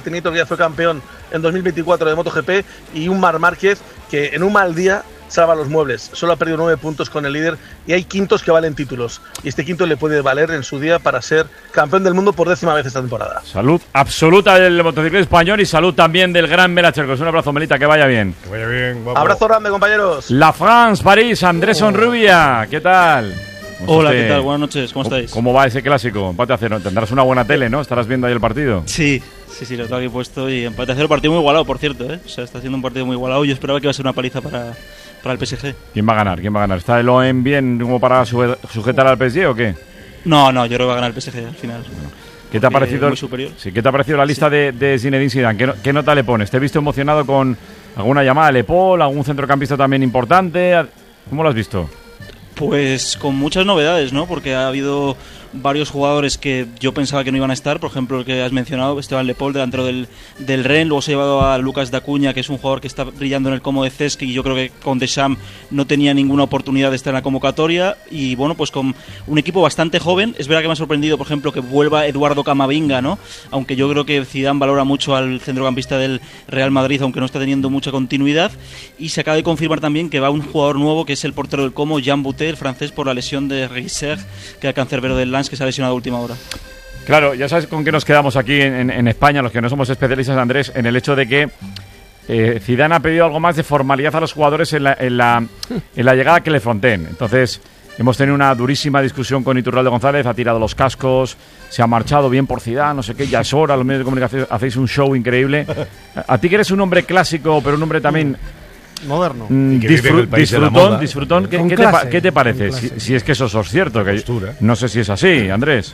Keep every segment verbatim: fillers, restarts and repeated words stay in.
Martín Nieto, que ya fue campeón en dos mil veinticuatro de MotoGP, y un Marc Márquez que en un mal día salva los muebles. Solo ha perdido nueve puntos con el líder y hay quintos que valen títulos. Y este quinto le puede valer en su día para ser campeón del mundo por décima vez esta temporada. Salud absoluta del motociclismo español y salud también del gran Mela Chercos. Un abrazo, Melita, que vaya bien. Que vaya bien, vamos. Abrazo grande, compañeros. La France, París, Andrés Onrubia, ¿qué tal? Hola, ¿qué tal? Buenas noches, ¿cómo estáis? ¿Cómo va ese clásico? Empate a cero. Tendrás una buena tele, ¿no? Estarás viendo ahí el partido. Sí, sí, sí, lo tengo aquí puesto y empate a cero. Partido muy igualado, por cierto, ¿eh? O sea, está siendo un partido muy igualado. Yo esperaba que iba a ser una paliza para, para el P S G. ¿Quién va a ganar? ¿Quién va a ganar? ¿Está el O E M bien como para sujetar al P S G o qué? No, no, yo creo que va a ganar el P S G al final. ¿Qué te ha parecido? Muy superior. Sí, ¿qué te ha parecido la lista sí. de, de Zinedine Zidane? ¿Qué, ¿Qué nota le pones? ¿Te he visto emocionado con alguna llamada de Paul, algún centrocampista también importante? ¿Cómo lo has visto? Pues con muchas novedades, ¿no? Porque ha habido varios jugadores que yo pensaba que no iban a estar. Por ejemplo, el que has mencionado, Esteban Lepol, delantero del, del Rennes. Luego se ha llevado a Lucas Dacuña, que es un jugador que está brillando en el Como de Cesc, y yo creo que con Deschamps no tenía ninguna oportunidad de estar en la convocatoria. Y bueno, pues con un equipo bastante joven. Es verdad que me ha sorprendido, por ejemplo, que vuelva Eduardo Camavinga, ¿no? Aunque yo creo que Zidane valora mucho al centrocampista del Real Madrid, aunque no está teniendo mucha continuidad. Y se acaba de confirmar también que va un jugador nuevo, que es el portero del Como, Jean Boutet, el francés, por la lesión de Risser, que era cancerbero del Lens, que se ha lesionado a última hora. Claro, ya sabes con qué nos quedamos aquí en, en, en España, los que no somos especialistas, Andrés, en el hecho de que eh, Zidane ha pedido algo más de formalidad a los jugadores en la, en la, en la llegada a Clairefontaine. Entonces, hemos tenido una durísima discusión con Iturralde González, ha tirado los cascos, se ha marchado bien por Zidane, no sé qué, ya es hora, los medios de comunicación hacéis un show increíble. A ti que eres un hombre clásico, pero un hombre también moderno, mm, disfru disfrutón, disfrutón. ¿Qué, ¿qué, te ¿Qué te parece? Si, si es que eso es cierto, que no sé si es así, Andrés.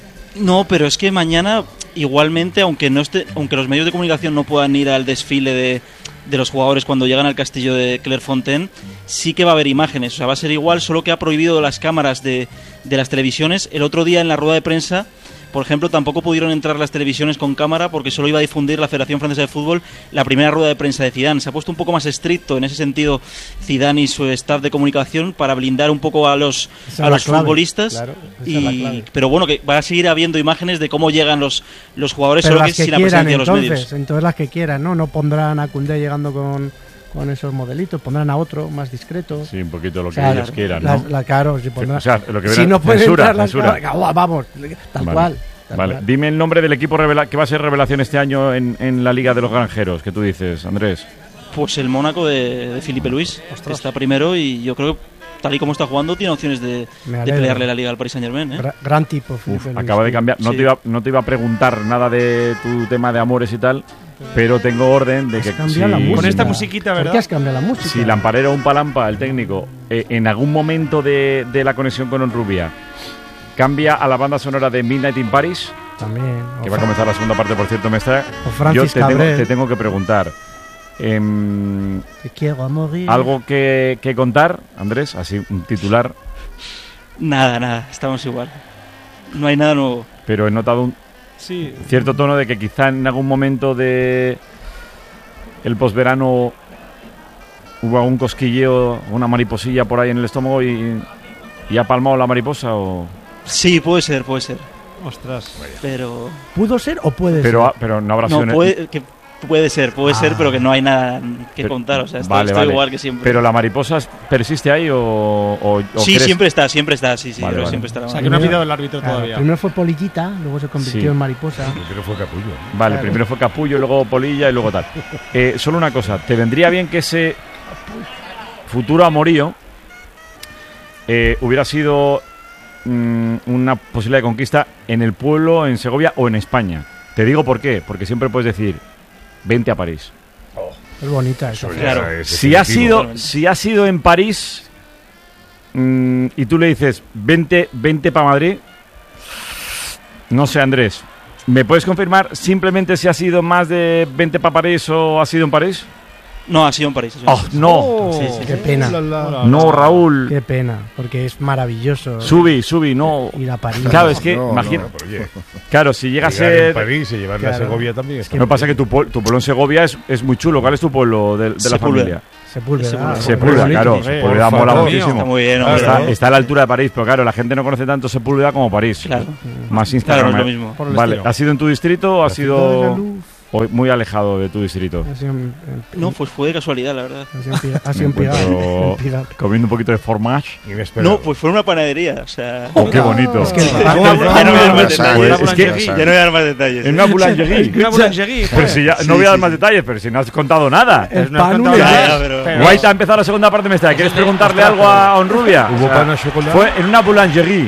No, pero es que mañana igualmente, aunque no esté, aunque los medios de comunicación no puedan ir al desfile de, de los jugadores cuando llegan al castillo de Clairefontaine, sí que va a haber imágenes. O sea, va a ser igual, solo que ha prohibido las cámaras de, de las televisiones. El otro día en la rueda de prensa, por ejemplo, tampoco pudieron entrar las televisiones con cámara porque solo iba a difundir la Federación Francesa de Fútbol la primera rueda de prensa de Zidane. Se ha puesto un poco más estricto en ese sentido Zidane y su staff de comunicación para blindar un poco a los, a los futbolistas. Claro, y, pero bueno, que va a seguir habiendo imágenes de cómo llegan los, los jugadores, pero solo que, que sin quieran, la presencia de los entonces, medios. Entonces las que quieran, ¿no? No pondrán a Koundé llegando con... con esos modelitos, pondrán a otro más discreto. Sí, un poquito lo que o sea, ellos quieran, la, ¿no? La, claro, si pondrán, o sea, lo que si no pueden censura, entrar censura. Las, oh, vamos, tal vale. cual. Tal vale, cual. Dime el nombre del equipo revela que va a ser revelación este año en, en la Liga de los Granjeros, que tú dices, Andrés. Pues el Mónaco de, de Filipe Luis, que está primero y yo creo que tal y como está jugando tiene opciones de, de pelearle la Liga al Paris Saint-Germain, ¿eh? Gra gran tipo. Uf, acaba de cambiar. No, sí. te iba, no te iba a preguntar nada de tu tema de amores y tal, pero tengo orden de que si, la con esta musiquita, ¿verdad? ¿Por qué has cambiado la música? Si Lamparero o un Palampa, el técnico, eh, en algún momento de, de la conexión con Onrubia cambia a la banda sonora de Midnight in Paris, también, que va a comenzar la segunda parte, por cierto, maestra. Yo te tengo, te tengo que preguntar. Eh, Te quiero a morir. ¿Algo que, que contar, Andrés? Así, un titular. Nada, nada, estamos igual. No hay nada nuevo. Pero he notado un sí. cierto tono de que quizá en algún momento de el posverano hubo algún cosquilleo, una mariposilla por ahí en el estómago y, y ha palmado la mariposa o... Sí, puede ser, puede ser. Ostras. Pero... ¿Pudo ser o puede pero, ser? Pero no habrá no, sido... Puede, que puede ser, puede ah. ser, pero que no hay nada que pero, contar. O sea, está, vale, estoy vale. igual que siempre. ¿Pero la mariposa persiste ahí o...? o, o sí, crees? siempre está, siempre está, sí, sí. Vale, pero vale. siempre estará. O sea, que no ha pitado el árbitro claro, todavía. Primero fue Polillita, luego se convirtió sí. en mariposa. Primero fue Capullo. ¿no? Vale, claro. primero fue Capullo, luego Polilla y luego tal. Eh, solo una cosa, ¿te vendría bien que ese futuro amorío eh, hubiera sido mmm, una posibilidad de conquista en el pueblo, en Segovia o en España? Te digo por qué, porque siempre puedes decir, vente a París. Oh. Es bonita eso. Claro. Si ha sido, si ha sido en París mmm, y tú le dices, vente, vente para Madrid, no sé, Andrés, ¿me puedes confirmar simplemente si ha sido más de vente para París o ha sido en París? No, ha sido en París. Oh, no. Oh, sí, sí, qué sí. pena. La, la, no, Raúl. Qué pena, porque es maravilloso. Subi, subi, no. Ir a París. Claro, es que, no, imagina. No, pero, oye, claro, si llega a llegar ser. en París y llevarla claro. a Segovia también. Es que no pasa que tu, tu pueblo en Segovia es, es muy chulo. ¿Cuál es tu pueblo de, de la familia? Sepúlveda. Sepúlveda, claro. Sepúlveda mola muchísimo. Está muy bien. Claro, está, está a la altura de París, pero claro, la gente no conoce tanto Sepúlveda como París. Claro. Más Instagram. Claro, es lo mismo. Vale, ¿ha sido en tu distrito o ha sido...? o muy alejado de tu distrito? Ha sido en- en- No, pues fue de casualidad, la verdad. ha sido en Pigar- ha sido Me en Pigar, encuentro en Pigar. comiendo un poquito de fromage. Inesperado. No, pues fue en una panadería, o sea... Oh, qué bonito. Es que el Ya pan- no voy a dar más Pues, detalles. es que- Ya no voy a dar más detalles. En una boulangerie. Una boulangerie. Pero si ya, no voy a dar más detalles, pero si no has contado nada. el no has pan contado une nada. más. Ya, pero- Pero- Guaita ha empezado la segunda parte de Mestalla. ¿Quieres preguntarle algo a Onrubia? ¿Hubo pan a chocolate? Fue en una boulangerie.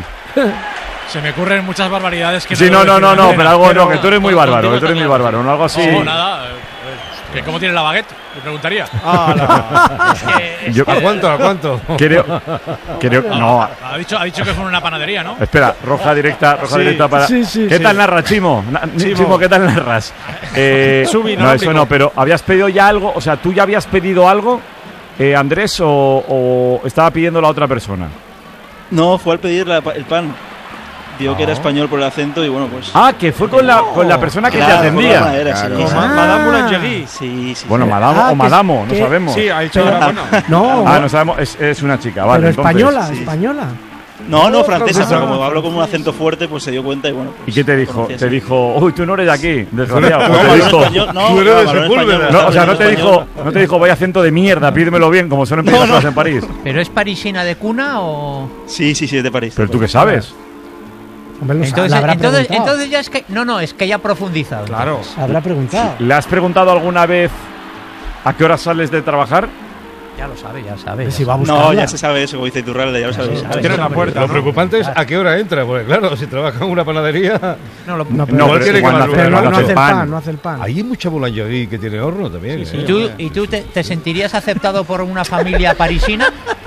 Se me ocurren muchas barbaridades que Sí, no, no, debo no, decir no, en pero antena, algo no, que tú eres muy con- bárbaro, contigo que tú eres muy está claro. bárbaro, ¿no? Algo así. No, nada. eh, eh, que ¿Cómo tiene la baguette? Le preguntaría. ¡Hala! Yo ¿A cuánto? ¿A cuánto? creo, creo, no. Ha dicho, ha dicho que fue en una panadería, ¿no? Espera, roja directa, roja Sí, directa para. sí, sí, ¿Qué sí. tal narra Chimo? Na- Chimo. Chimo, ¿qué tal narras? Eh, Subi, no, no, eso pico. no, pero ¿habías pedido ya algo? O sea, ¿tú ya habías pedido algo, eh, Andrés, o, o estaba pidiendo la otra persona? No, fue al pedir la- el pan. Vio que era español por el acento y bueno, pues... Ah, que fue con la, con la persona que Claro, te por la atendía. panadera, sí. Como Ah. Madame Boulangerie. Sí, sí. Bueno, sí. Madamo Ah, o que- Madamo, no que- sabemos. Sí, ha dicho ahora, bueno. No, Ah, no sabemos, es, es una chica, vale. pero entonces. española, sí. española. No, no, francesa, Ah, pero como hablo francesa. con un acento fuerte, pues se dio cuenta y bueno... ¿Y Pues, qué te dijo? conocía, Te sí. dijo, uy, tú no eres de aquí, desgraciado. No, ¿O te habló en dijo? español, no, Tú eres de habló en Sepúlveda. español, No, o sea, no habló te en dijo, español. no te dijo, vaya acento de mierda, pídemelo bien, como suelen pedir No, las no. cosas en París. ¿Pero es parisina de cuna o...? Sí, sí, sí, es de París. Pero tú qué sabes. Hombre, lo sa- Entonces, la habrá entonces, preguntado. entonces ya es que... No, no, es que ya ha profundizado. Claro. Habrá preguntado. ¿Le has preguntado alguna vez a qué hora sales de trabajar? Ya lo sabe, ya sabe. Pues ya si va a sabe. buscarla. No, ya se sabe eso, como dice Iturralde, ya lo sabéis. sabe. Tiene la puerta, Lo ¿no? preocupante es a qué hora entra, porque claro, si trabaja en una panadería, No, lo- No, pero, No, Igual pero tiene que cuando madrugar, hace- pero no, cuando no hace hace el pan. pan, no hace el pan. hay mucha boulangerie que tiene horno también. ¿Y ¿eh? tú, y tú te, te sentirías aceptado por una familia parisina?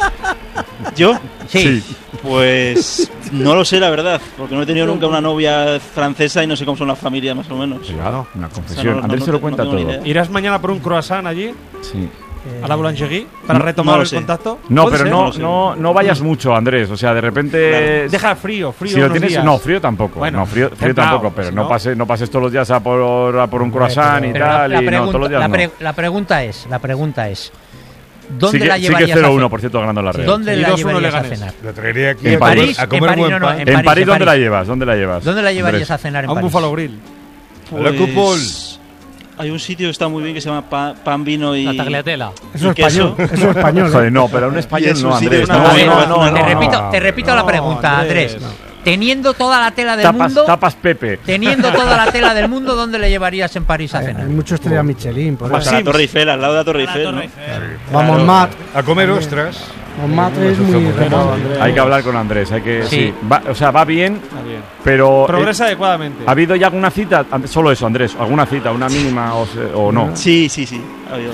¿Yo? Sí. Pues no lo sé, la verdad, porque no he tenido nunca una novia francesa y no sé cómo son las familias, más o menos. Cuidado, una O sea, confesión. no- Andrés no se lo te- cuenta no tengo todo. ni idea. ¿Irás mañana por un croissant allí, Sí. a la boulangerie, para No, retomar no lo el sé. contacto? No, Puede pero ser, no, lo sé. no, no vayas mucho, Andrés. O sea, de repente. Claro. Deja frío, frío Si lo unos tienes, días. no, frío tampoco. Bueno, no, frío, frío templado, tampoco, pero si no, no- pases, no pases todos los días a por, a por un croissant y Pero la, tal. la y no, pregunta, todos los días la, no. pre- la pregunta es, la pregunta es, ¿dónde Sigue, la sigue llevarías cero a uno, ce- por cierto, ganando la Real. ¿Dónde Y la dos uno llevarías a Leganés. cenar? Lo traería aquí En a, París, comer, a en comer París, buen no, no, pan. en En París, París, en ¿dónde la París. llevas? ¿Dónde la llevas? ¿Dónde la llevarías Andrés. a cenar en A un París? Buffalo Grill. A la Coupole. Hay un sitio que está muy bien que se llama Pa- Pan, Vino y... La tagliatela. Eso ¿Y es español, queso? eso es español. ¿eh? Joder, no, pero un español es un no, sitio Andrés. que No, está A muy ver, no, bien. no, te no, repito, no. te repito la No, pregunta, Andrés, Andrés. no. Teniendo toda la tela del Tapas, mundo, tapas Pepe. teniendo toda la tela del mundo, ¿dónde le llevarías en París a Hay, cenar? hay mucho estrella Michelin. Por Pues ahí. a la Torre Eiffel, al lado de la Torre Eiffel, ¿no? Vamos, Claro. Matt. A comer ostras. Con Matt es muy recomendable. Hay que hablar con Andrés, hay que. Sí. Sí. Va- o sea, va bien, Está bien. pero. eh, Progresa adecuadamente. ¿Ha habido ya alguna cita? Ande- Solo eso, Andrés. ¿Alguna cita? ¿Una mínima o, se- o no? Sí, sí, sí. ha habido-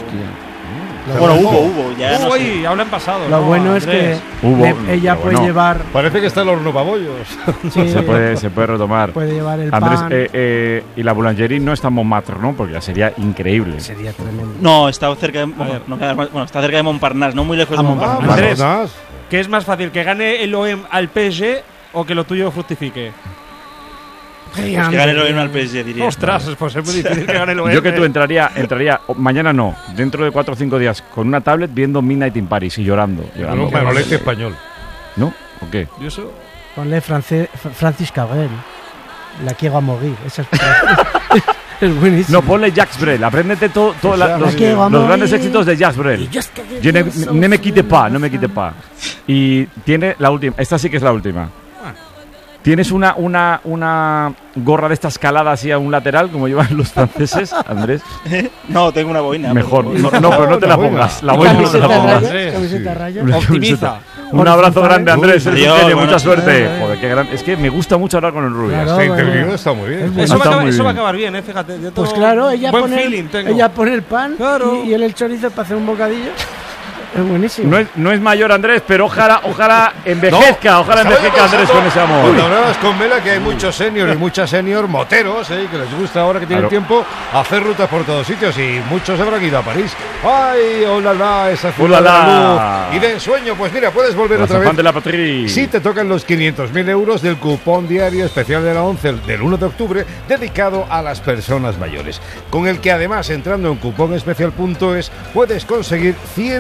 Lo Bueno, bueno- hubo, hubo, ya no sé. Uy, habla en pasado. Lo ¿no, bueno es que Andrés? Hubo, le- ella pero puede bueno. llevar, Parece que está el horno pabollos. sí, Se puede, se puede retomar. puede llevar el Andrés, pan. eh, eh, y la boulangerie no está en Montmartre, ¿no? Porque ya sería increíble. Sería tremendo. No, está cerca de, bueno, no queda más- bueno, está cerca de Montparnasse, no muy lejos de Ah, Montparnasse. Andrés. Vámonos. ¿Qué es más fácil, que gane el O E M al P S G o que lo tuyo fructifique? Pues que gane el O E M al P S G, diría. Ostras, pues es muy difícil que gane el O E M. Yo que tú entraría, entraría o- mañana no, dentro de cuatro o cinco días, con una tablet viendo Midnight in Paris y llorando. llorando. Un manolete español. ¿No? ¿O qué? Yo eso- Ponle France- F- Francis Cabrel. La quiero a morir. Esa es, es buenísimo. No, ponle Jacques Brel, apréndete todo, todo la- La los, quiero a los grandes morir. éxitos de Jacques Brel. Je ne, ne me quite pas, no me quite pas. Y tiene la última, esta sí que es la última. ¿Tienes una, una, una gorra de esta escalada así a un lateral, como llevan los franceses, Andrés? No, tengo una boina. Mejor. pero- No, no, pero no te la Una boina. pongas. La boina no te la Camiseta pongas. rayas, camiseta rayas. Una Optimiza. camiseta. Un abrazo grande, Andrés. Eres un Adiós, genio, buenas mucha suerte. noches. Joder, qué gran... Es que me gusta mucho hablar con el Rubias. Claro. Este bueno. intervenido está muy bien. Es bueno. Eso, va a Está acabar, muy eso va a bien. acabar bien, ¿eh? Fíjate. yo Pues tengo claro, ella buen pone, feeling tengo. ella pone el pan Claro. y, y él el chorizo para hacer un bocadillo. Es buenísimo. No es, no es mayor Andrés, pero ojalá, ojalá envejezca, ojalá envejezca Andrés con ese amor. Cuando hablabas con Vela, que hay muchos senior y muchas senior moteros, ¿eh? Que les gusta ahora que tienen Claro. tiempo hacer rutas por todos sitios y muchos habrán ido a París. ¡Ay, hola, la, esa ciudad de Ulala. la luz! Y de ensueño, pues mira, puedes volver Los otra vez. afán de la patria. Si te tocan los quinientos mil euros del cupón diario especial de la once del uno de octubre dedicado a las personas mayores, con el que además entrando en cuponespecial punto es puedes conseguir cientos de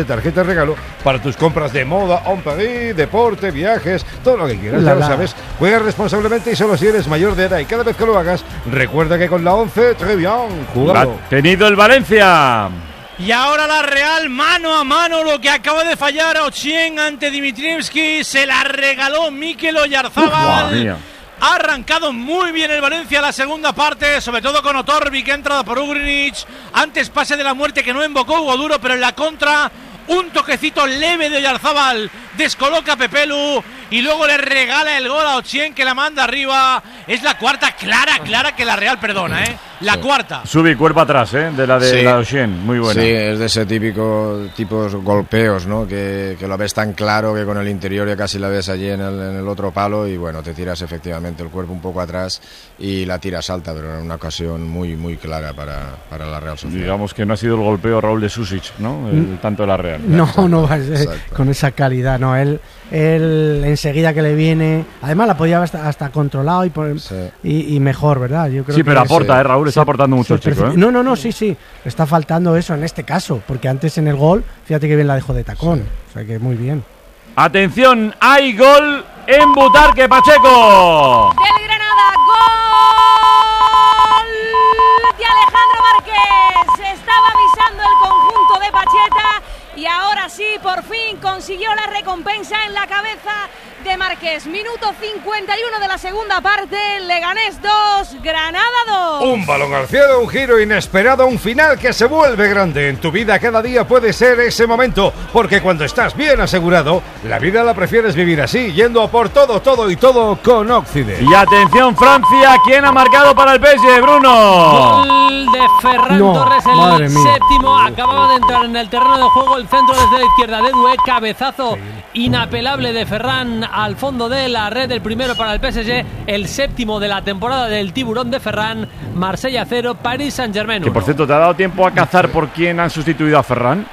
de tarjeta regalo para tus compras de moda, en París, deporte, viajes, todo lo que quieras, La, ya lo la. sabes. Juega responsablemente y solo si eres mayor de edad. Y cada vez que lo hagas, recuerda que con la once, très bien, Lo jugado. ha tenido el Valencia. Y ahora la Real, mano a mano, lo que acaba de fallar Ochien ante Dimitrievski, se la regaló Mikel Oyarzábal. Madre mía. Ha arrancado muy bien el Valencia la segunda parte, sobre todo con Otorbi, que ha entrado por Ugrinic. Antes pase de la muerte que no invocó Hugo Duro, pero en la contra un toquecito leve de Oyarzábal descoloca a Pepelu y luego le regala el gol a Ochien, que la manda arriba. Es la cuarta clara, clara que la Real perdona, ¿eh? La Sí. cuarta. Sube cuerpo atrás, ¿eh? De la de Sí. la Ocean, muy buena. Sí, es de ese típico tipos golpeos, ¿no? Que, que lo ves tan claro que con el interior ya casi la ves allí en el, en el otro palo y bueno, te tiras efectivamente el cuerpo un poco atrás y la tiras alta, pero en una ocasión muy, muy clara para, para la Real Sociedad. Digamos que no ha sido el golpeo Raúl de Susic, ¿no? El tanto de la Real. No, no va a ser Exacto. con esa calidad, no, él, él enseguida que le viene, además la podía haber hasta, hasta controlado y, por- Sí. y, y mejor, ¿verdad? Yo creo Sí, pero que aporta, sí. ¿eh? Raúl está aportando mucho el se chico, preci- ¿eh? No, no, no, sí, sí, le está faltando eso en este caso, porque antes en el gol, fíjate que bien la dejó de tacón, o sea que muy bien. Atención, hay gol en Butarque Pacheco. Del Granada, gol de Alejandro Márquez. Se estaba avisando el conjunto de Pacheta y ahora sí, por fin consiguió la recompensa en la cabeza de Márquez. Minuto cincuenta y uno de la segunda parte, Leganés dos, Granada dos. Un balón al cielo, un giro inesperado, un final que se vuelve grande. En tu vida cada día puede ser ese momento, porque cuando estás bien asegurado, la vida la prefieres vivir así, yendo a por todo, todo y todo con Occident. Y atención, Francia, ¿quién ha marcado para el P S G, Bruno? Gol de Ferran No, Torres, madre el mía. séptimo. Acababa de entrar en el terreno de juego el centro desde la izquierda de Doué. Cabezazo inapelable de Ferran al fondo de la red. El primero para el P S G, el séptimo de la temporada del tiburón de Ferran. Marsella cero, Paris Saint-Germain Que por uno. cierto, ¿te ha dado tiempo a cazar por quién han sustituido a Ferran?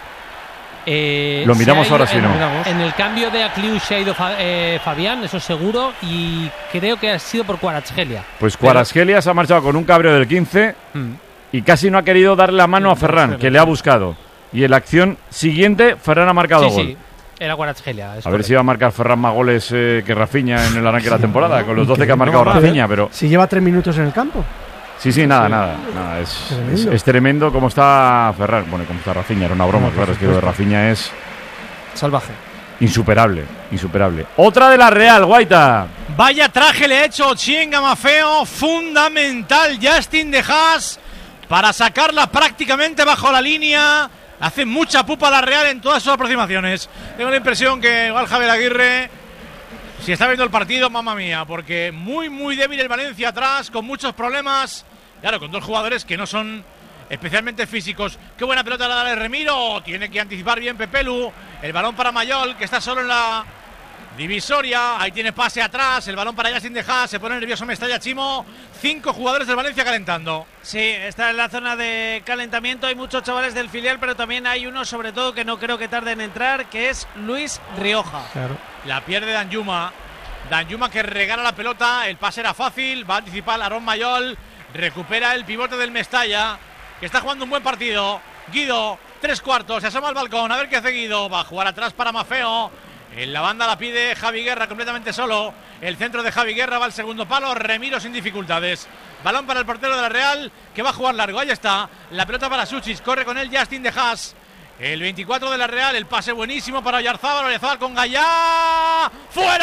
Eh, Lo miramos se ha ido ahora, si en, no. En el cambio de Acliu se ha ido Fa- eh, Fabián, eso seguro, y creo que ha sido por Kvaratskhelia. Pues Kvaratskhelia se ha marchado con un cabreo del quince Mm. y casi no ha querido darle la mano a Ferran, que le ha buscado. Y en la acción siguiente, Ferran ha marcado Sí, gol. sí, era Kvaratskhelia. es A ver correcto. si va a marcar Ferran más goles eh, que Rafinha en el arranque de la temporada, con los doce que ha No, marcado no, Rafinha, pero... Si lleva tres minutos en el campo. Sí, sí, nada, nada. nada, es, Tremendo. es, es tremendo cómo está Ferran. Bueno, cómo está Rafinha, era una broma, No, por claro, es que lo de supuesto. Rafinha es Salvaje. insuperable, insuperable. Otra de la Real, Guaita. Vaya traje le ha hecho Ochien Gamafeo, fundamental Justin de Haas para sacarla prácticamente bajo la línea. Hace mucha pupa la Real en todas sus aproximaciones. Tengo la impresión que igual Javier Aguirre, si está viendo el partido, mamma mía, porque muy muy débil el Valencia atrás, con muchos problemas. Claro, con dos jugadores que no son especialmente físicos. Qué buena pelota la de Remiro, tiene que anticipar bien Pepelu. El balón para Mayol, que está solo en la divisoria, ahí tiene pase atrás, el balón para Justin de Haas, se pone nervioso Mestalla Chimo, cinco jugadores del Valencia calentando. Sí, está en la zona de calentamiento, hay muchos chavales del filial, pero también hay uno sobre todo que no creo que tarde en entrar, que es Luis Rioja. Claro. La pierde Danjuma, Danjuma que regala la pelota, el pase era fácil, va a anticipar Aarón Mayol, recupera el pivote del Mestalla, que está jugando un buen partido. Guido, tres cuartos, se asoma al balcón, a ver qué hace Guido, va a jugar atrás para Mafeo. En la banda la pide Javi Guerra completamente solo. El centro de Javi Guerra va al segundo palo. Remiro sin dificultades. Balón para el portero de la Real, que va a jugar largo. Ahí está. La pelota para Suchis. Corre con él Justin de Haas. El veinticuatro de la Real. El pase buenísimo para Oyarzábal. Oyarzábal con Gallá.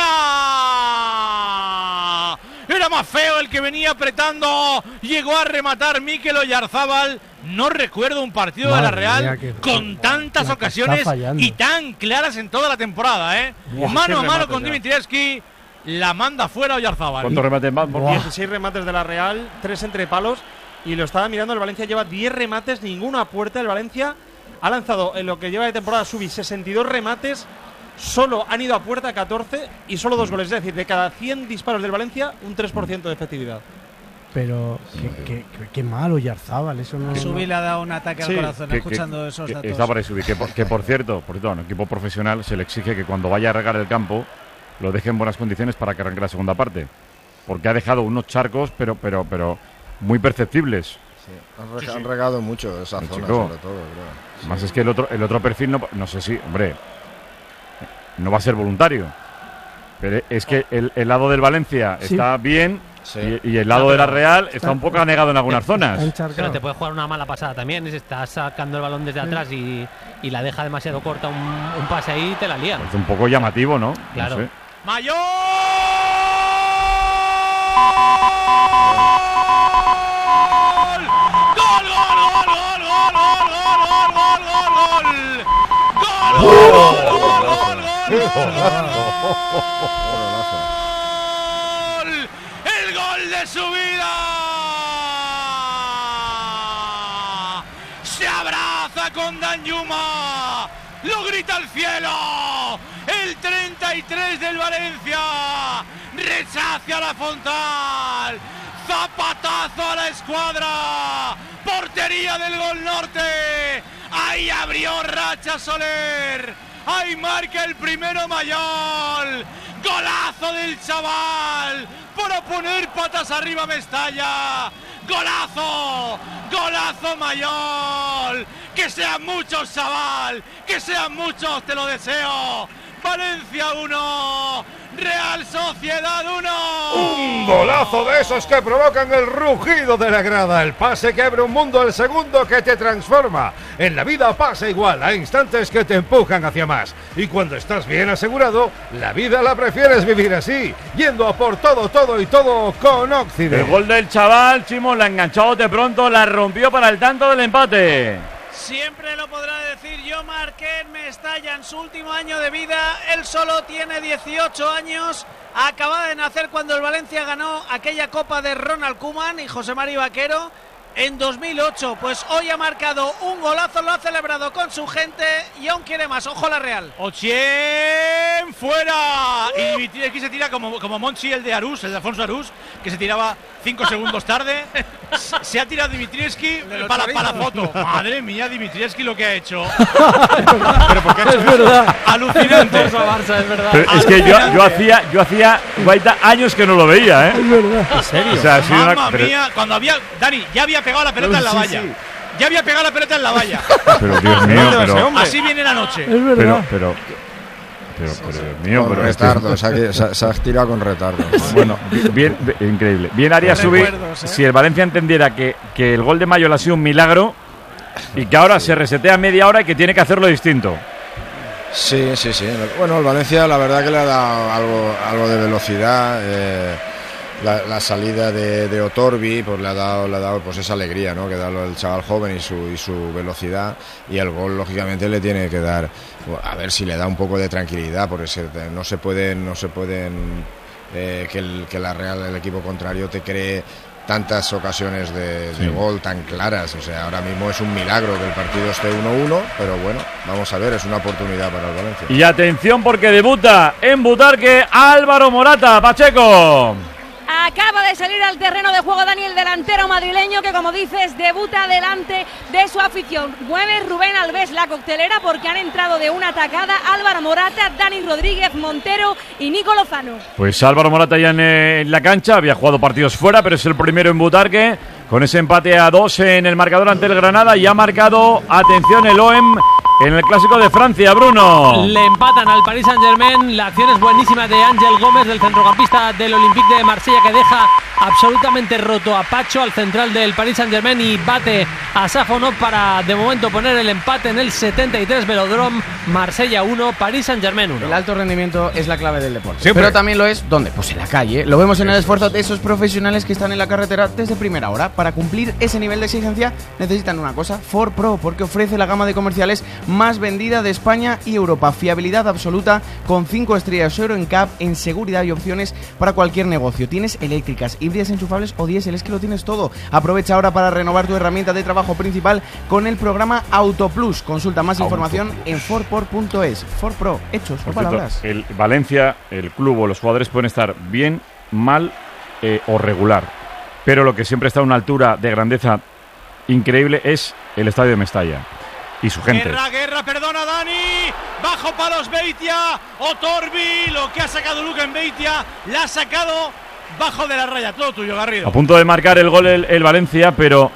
¡Fuera! Era más feo el que venía apretando. Llegó a rematar Mikel Oyarzábal. No recuerdo un partido Madre de la Real mía, que- con tantas la que ocasiones está fallando. y tan claras en toda la temporada, ¿eh? Buah, mano qué a mano remate con ya. Dimitrievski, la manda fuera Oyarzábal. ¿Cuántos remates más? ¿Por quién? dieciséis remates de la Real, tres entre palos. Y lo estaba mirando, el Valencia lleva diez remates, ninguno a puerta. El Valencia ha lanzado en lo que lleva de temporada Subi sesenta y dos remates. Solo han ido a puerta catorce y solo dos goles. Es decir, de cada cien disparos del Valencia, un tres por ciento de efectividad. Pero qué, qué, qué, qué malo Yarzábal, eso no. Subi le ha dado un ataque Sí, al corazón que- escuchando que- esos que datos. Está para subir, que, por- que por cierto, por cierto, a un equipo profesional se le exige que cuando vaya a regar el campo lo deje en buenas condiciones para que arranque la segunda parte. Porque ha dejado unos charcos, pero, pero, pero muy perceptibles. Sí, han, reg- sí, sí. han regado mucho esa el zona, chico. sobre todo. Creo. Más sí. es que el otro, el otro perfil, no, no sé si, hombre, no va a ser voluntario. Pero es que el, el lado del Valencia sí. está bien sí. y, y el lado de la Real está un poco anegado en algunas zonas. Pero te puede jugar una mala pasada también. Si estás sacando el balón desde sí. atrás y, y la deja demasiado corta un, un pase ahí, te la lía. Es un poco llamativo, ¿no? Claro. No sé. ¡Mayor! ¡El gol de su vida! Se abraza con Danjuma, lo grita al cielo. El treinta y tres del Valencia rechace a la Fontal, zapatazo a la escuadra, portería del Gol Norte. Ahí abrió Racha Soler, ahí marca el primero Mayol. Golazo del chaval para poner patas arriba a Mestalla. Golazo, golazo Mayol. Que sean muchos, chaval, que sean muchos, te lo deseo. Valencia uno, Real Sociedad uno. Un golazo de esos que provocan el rugido de la grada. El pase que abre un mundo, el segundo que te transforma. En la vida pasa igual, a instantes que te empujan hacia más. Y cuando estás bien asegurado, la vida la prefieres vivir así, yendo a por todo, todo y todo con Occident. El gol del chaval, Chimo, la enganchó de pronto, la rompió para el tanto del empate. Siempre lo podrá decir yo, Marqués Mestalla en su último año de vida. Él solo tiene dieciocho años. Acaba de nacer cuando el Valencia ganó aquella Copa de Ronald Koeman y José Mari Vaquero en dos mil ocho. Pues hoy ha marcado un golazo, lo ha celebrado con su gente y aún quiere más. Ojo la Real. Ochien fuera. Y Dimitrievski se tira como, como Monchi, el de Arús, el de Alfonso Arús, que se tiraba cinco segundos tarde. Se ha tirado Dimitrievski para, para la foto. Madre mía, Dimitrievski lo que ha hecho. Pero porque ha hecho es verdad. Alucinante. Es Barça, es verdad. Pero es que yo, yo hacía, yo hacía Guaita años que no lo veía, ¿eh? Es verdad. ¿En serio? O sea, ha sido Mamma una, pero, mía, cuando había Dani, ya había pegado la pelota en la Sí, valla. sí. Ya había pegado la pelota en la valla. pero Dios mío, pero, Así viene la noche. Es verdad. pero, pero, pero, pero, Dios mío, Con pero retardo, este- se ha, se ha- se ha tirado con retardo. Bueno, bien, bien, increíble. Bien haría Qué subir recuerdos, ¿eh? si el Valencia entendiera que, que el gol de Mayol ha sido un milagro y que ahora se resetea media hora y que tiene que hacerlo distinto. Sí, sí, sí. Bueno, el Valencia la verdad que le ha dado algo, algo de velocidad. Eh, la, la salida de, de Otorbi pues le ha dado, le ha dado pues esa alegría, ¿no? Que da el chaval joven y su, y su velocidad. Y el gol lógicamente le tiene que dar, a ver si le da un poco de tranquilidad, porque se, no se pueden, no se pueden eh, que, el, que la Real, el equipo contrario, te cree tantas ocasiones de, Sí. de gol tan claras. O sea, ahora mismo es un milagro que el partido esté uno uno, pero bueno, vamos a ver, es una oportunidad para el Valencia. Y atención porque debuta en Butarque Álvaro Morata, Pacheco. Acaba de salir al terreno de juego Dani, el delantero madrileño, que como dices, debuta delante de su afición. Mueve Rubén Alves la coctelera porque han entrado de una atacada Álvaro Morata, Dani Rodríguez, Montero y Nico Lozano. Pues Álvaro Morata ya en, eh, en la cancha, había jugado partidos fuera, pero es el primero en Butarque, con ese empate a dos en el marcador ante el Granada, y ha marcado, atención, el O E M en el Clásico de Francia, Bruno. Le empatan al Paris Saint-Germain. La acción es buenísima de Ángel Gómez, del centrocampista del Olympique de Marsella, que deja absolutamente roto a Pacho, al central del Paris Saint-Germain, y bate a Safonov para de momento poner el empate en el setenta y tres. Velodrome, Marsella uno, Paris Saint-Germain uno. El alto rendimiento es la clave del deporte. Siempre. Pero también lo es, ¿dónde? Pues en la calle. Lo vemos en el esfuerzo de esos profesionales que están en la carretera desde primera hora. Para cumplir ese nivel de exigencia necesitan una cosa: Ford Pro, porque ofrece la gama de comerciales más vendida de España y Europa. Fiabilidad absoluta con cinco estrellas Euro en C A P, en seguridad y opciones para cualquier negocio. Tienes eléctricas, híbridas, enchufables o diésel, es que lo tienes todo. Aprovecha ahora para renovar tu herramienta de trabajo principal con el programa AutoPlus. Consulta más información en ford por punto es. Ford Pro, hechos, no Por cierto, palabras. el Valencia, el club o los jugadores pueden estar bien, mal eh, o regular, pero lo que siempre está a una altura de grandeza increíble es el estadio de Mestalla y su gente. Guerra, guerra, perdona Dani. Bajo palos Beitia. Otorbi, lo que ha sacado Luca en Beitia, la ha sacado bajo de la raya. Todo tuyo, Garrido. A punto de marcar el gol el, el Valencia, pero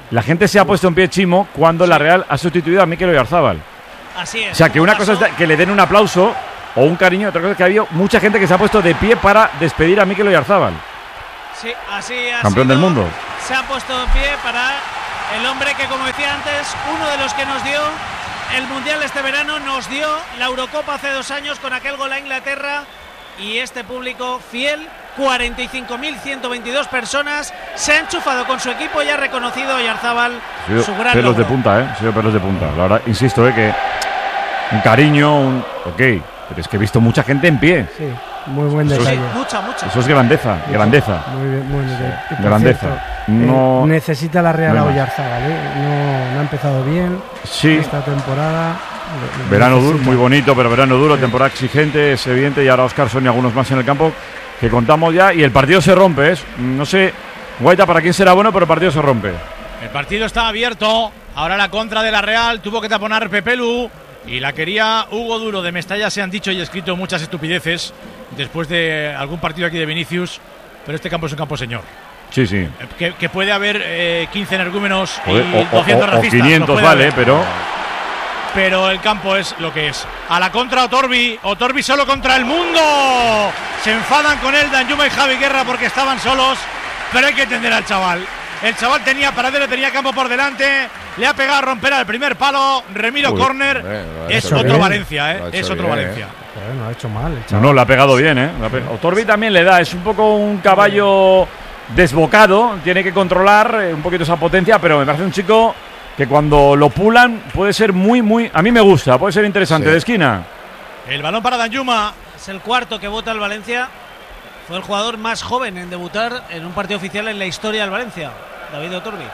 la gente se ha puesto en pie, Chimo, cuando la Real ha sustituido a Mikel Oyarzabal. Así es. O sea, que una cosa es que le den un aplauso o un cariño, otra cosa es que ha habido mucha gente que se ha puesto de pie para despedir a Mikel Oyarzabal. Sí, así ha Campeón sido. del mundo. Se ha puesto en pie para el hombre que, como decía antes, uno de los que nos dio el Mundial este verano, nos dio la Eurocopa hace dos años con aquel gol a Inglaterra, y este público fiel, cuarenta y cinco mil ciento veintidós personas, se ha enchufado con su equipo y ha reconocido a Oyarzabal su gran Pelos logro. de punta, ¿eh? Ha sido pelos de punta. La verdad, insisto, ¿eh? Que un cariño, un... Ok, pero es que he visto mucha gente en pie. Sí, muy buen Eso es- detalle. Mucha, mucha. Eso es grandeza, grandeza. Muy bien, muy bien. Y por Grandeza. cierto, No- eh, necesita la Real no a hay más. Oyarzabal, ¿eh? No, no ha empezado bien Sí. esta temporada. Verano duro, Necesita. muy bonito, pero verano duro, temporada exigente, es evidente, y ahora Óscar Son y algunos más en el campo que contamos ya, y el partido se rompe, ¿eh? No sé, Guaita, para quién será bueno, pero el partido se rompe. El partido está abierto. Ahora la contra de la Real. Tuvo que taponar Pepelu. Y la quería Hugo Duro. De Mestalla se han dicho y escrito muchas estupideces después de algún partido aquí de Vinicius. Pero este campo es un campo señor. Sí, sí. Que, que puede haber eh, quince energúmenos y Joder, o, o- doscientos o- o racistas. quinientos, lo puede vale, haber. pero... Pero el campo es lo que es. A la contra Otorbi. Otorbi solo contra el mundo. Se enfadan con él Danjuma y Javi Guerra porque estaban solos. Pero hay que entender al chaval. El chaval tenía paradero, tenía campo por delante. Le ha pegado a romper al primer palo. Remiro Uy, Corner. hombre, lo ha Es hecho otro bien. Valencia, ¿eh? Lo ha Es hecho otro bien, Valencia. Joder, no ha hecho mal el No, chaval. no, le ha pegado bien, ¿eh? Le ha pegado. Otorbi también le da, es un poco un caballo desbocado, tiene que controlar eh, un poquito esa potencia, pero me parece un chico que cuando lo pulan puede ser muy, muy... A mí me gusta, puede ser interesante, Sí. de esquina. El balón para Danjuma. Es el cuarto que vota el Valencia. Fue el jugador más joven en debutar en un partido oficial en la historia del Valencia, David Otorbi.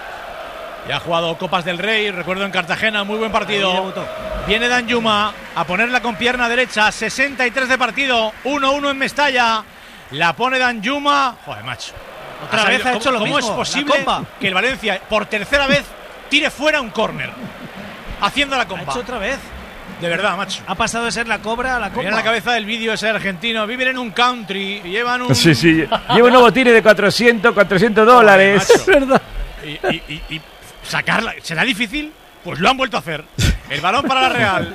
Ya ha jugado Copas del Rey, recuerdo en Cartagena, muy buen Ahí partido. debutó. Viene Danjuma a ponerla con pierna derecha, sesenta y tres de partido, uno uno en Mestalla. La pone Danjuma. Joder, macho. Otra Ha vez salido- ha hecho lo ¿Cómo mismo, es posible la compa. que el Valencia, por tercera vez, tire fuera un córner? Haciendo la Ha compa. hecho otra vez. De verdad, macho. Ha pasado de ser la cobra a la Me compa. viene a la cabeza el vídeo ese argentino. Viven en un country, llevan un... Sí, sí. Lleva un nuevo tire de cuatrocientos, cuatrocientos dólares. macho. Es verdad. Y, y- y- y sacarla, ¿será difícil? Pues lo han vuelto a hacer. El balón para la Real.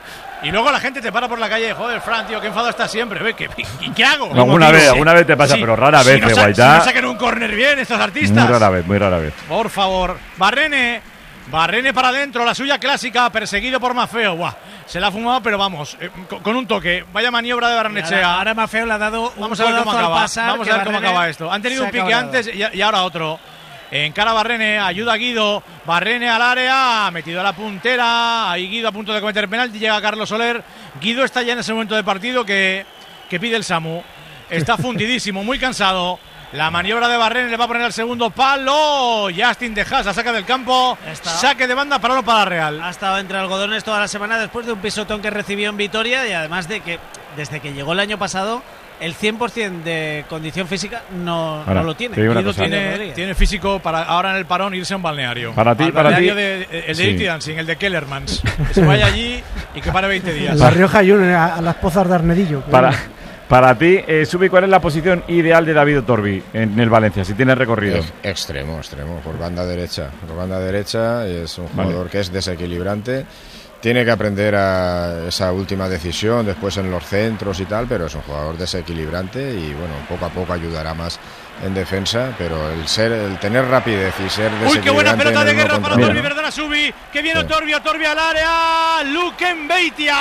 Y luego la gente te para por la calle. Joder, Fran, tío, qué enfado estás siempre. Ve, ¿qué, ¿Y qué hago? Alguna vez, alguna vez te pasa, Sí, pero rara si vez, no eh, sa- Guaita. Si no saquen un córner bien estos artistas. Muy rara vez, muy rara vez. Por favor. Barrene. Barrene para adentro, la suya clásica, perseguido por Mafeo. Buah, se la ha fumado, pero vamos, eh, con, con un toque. Vaya maniobra de Y Barrenechea. Ahora, ahora Mafeo le ha dado un Vamos a ver cómo codazo al acaba. pasar, Vamos que a ver cómo Barrene acaba esto. Han tenido se un ha pique cabreado. antes y, y ahora otro. Encara Barrene, ayuda a Guido. Barrene al área, metido a la puntera. Ahí Guido a punto de cometer penalti. Llega Carlos Soler. Guido está ya en ese momento de partido que, que pide el Samu. Está fundidísimo, muy cansado. La maniobra de Barrene le va a poner al segundo palo. Justin de Haas la saca del campo. Está. Saque de banda para lo para la Real. Ha estado entre algodones toda la semana después de un pisotón que recibió en Vitoria, y además de que desde que llegó el año pasado el cien por ciento de condición física no, Ahora, no lo tiene. te digo una Guido cosa. tiene, Rodríguez. tiene físico para ahora en el parón irse a un balneario. Para ti, Al para balneario ti. de- de- el de Sí. Dirty Dancing, el de Kellermans. Que se vaya allí y que pare veinte días. En La Rioja Junior, a, a las pozas de Arnedillo. Para, para ti, eh, Subi, ¿cuál es la posición ideal de David Otorbi en el Valencia, si tiene recorrido? Ex- Extremo, extremo, por banda derecha. Por banda derecha es un Vale. jugador que es desequilibrante. Tiene que aprender a esa última decisión después en los centros y tal, pero es un jugador desequilibrante y bueno, poco a poco ayudará más en defensa, pero el ser, el tener rapidez y ser desequilibrante. Uy, qué buena pelota en de el uno guerra contra para uno. Torbi, perdona Subi. Que viene Sí. Otorbi, Otorbi al área. Luken Beitia.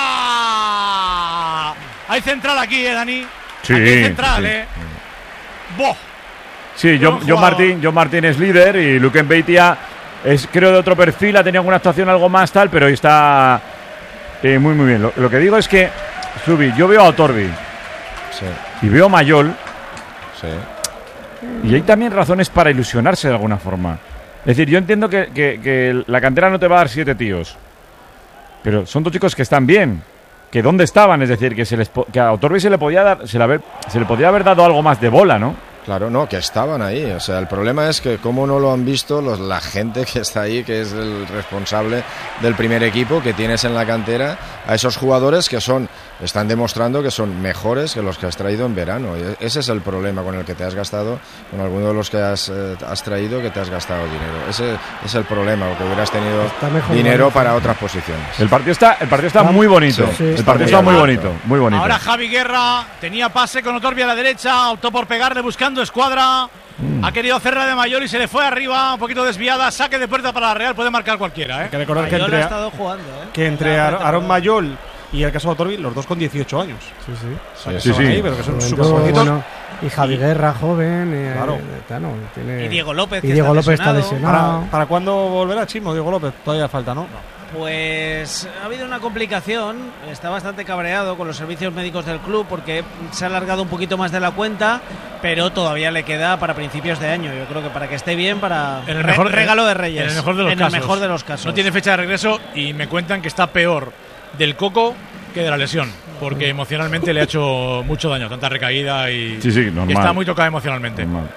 Hay central aquí, eh, Dani. Sí, Aquí hay central, sí. eh. Boh. Sí, John, Buen John jugador. Martín, John Martín es líder y Luquen Beitia es, creo, de otro perfil, ha tenido alguna actuación algo más tal, pero está eh, muy, muy bien. Lo, lo que digo es que, Subi, yo veo a Otorbi Sí, y veo a Mayol sí. y hay también razones para ilusionarse de alguna forma. Es decir, yo entiendo que, que- que la cantera no te va a dar siete tíos, pero son dos chicos que están bien. Que dónde estaban, es decir, que, se les po- que a Otorbi se le podía dar, se le, haber- se le podía haber dado algo más de bola, ¿no? Claro, no, que estaban ahí. O sea, el problema es que cómo no lo han visto los, la gente que está ahí, que es el responsable del primer equipo que tienes en la cantera, a esos jugadores que son, están demostrando que son mejores que los que has traído en verano. Y ese es el problema con el que te has gastado, con alguno de los que has, eh, has traído, que te has gastado dinero. Ese es el problema, o que hubieras tenido dinero para otras posiciones. El partido está, el partido está muy bonito. Sí, sí, el partido está muy bonito, muy bonito. Ahora Javi Guerra tenía pase con Otorbi a la derecha, optó por pegarle buscando escuadra, mm. ha querido hacerla de mayor y se le fue arriba, un poquito desviada, saque de puerta para la Real, puede marcar cualquiera. ¿eh? Hay que recordar que entre, ha estado jugando, ¿eh? que entre Aaron Mayol y el caso de Otorbi, los dos con dieciocho años. Sí, sí. O sea, sí, sí, sí. Ahí, pero que son súper bonitos. Bueno, y Javi Guerra, joven. Eh, claro. Eh, no, tiene... Y Diego López, y que Diego está López lesionado. está lesionado. ¿Para, ¿Para cuándo volverá Chimo, Diego López? Todavía falta, ¿no? no. Pues ha habido una complicación, está bastante cabreado con los servicios médicos del club porque se ha alargado un poquito más de la cuenta, pero todavía le queda para principios de año. Yo creo que para que esté bien, para en el mejor, re regalo de Reyes. En el mejor de los en casos. el mejor de los casos. No tiene fecha de regreso y me cuentan que está peor del coco que de la lesión, porque emocionalmente le ha hecho mucho daño, tanta recaída y, sí, sí, normal. y está muy tocado emocionalmente. Normal.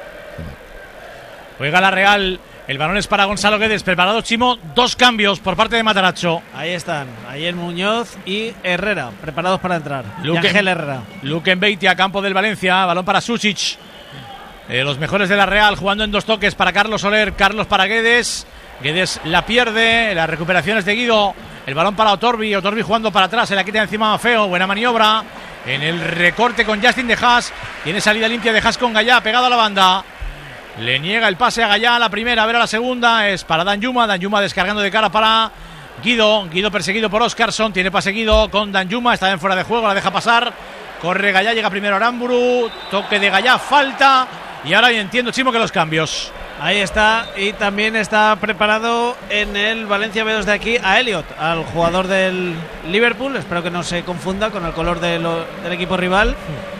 Juega la Real. El balón es para Gonzalo Guedes. Preparado, Chimo. Dos cambios por parte de Matarazzo. Ahí están. Ayer Muñoz y Herrera. Preparados para entrar. Luque, y Ángel Herrera. Luquen Beitia, campo del Valencia. Balón para Susic. Eh, los mejores de la Real jugando en dos toques para Carlos Soler. Carlos para Guedes. Guedes la pierde. Las recuperaciones de Guido. El balón para Otorbi. Otorbi jugando para atrás. Se la quita encima Mafeo. Buena maniobra. En el recorte con Justin de Haas. Tiene salida limpia de Haas con Gallá. Pegado a la banda. Le niega el pase a Gallá, la primera, a ver a la segunda, es para Danjuma, Danjuma descargando de cara para Guido, Guido perseguido por Oscarson, tiene pase Guido con Danjuma, está en fuera de juego, la deja pasar, corre Gallá, llega primero Aramburu, toque de Gallá, falta, y ahora entiendo, Chimo, que los cambios. Ahí está, y también está preparado en el Valencia B dos de aquí a Elliot, al jugador del Liverpool, espero que no se confunda con el color de lo, del equipo rival.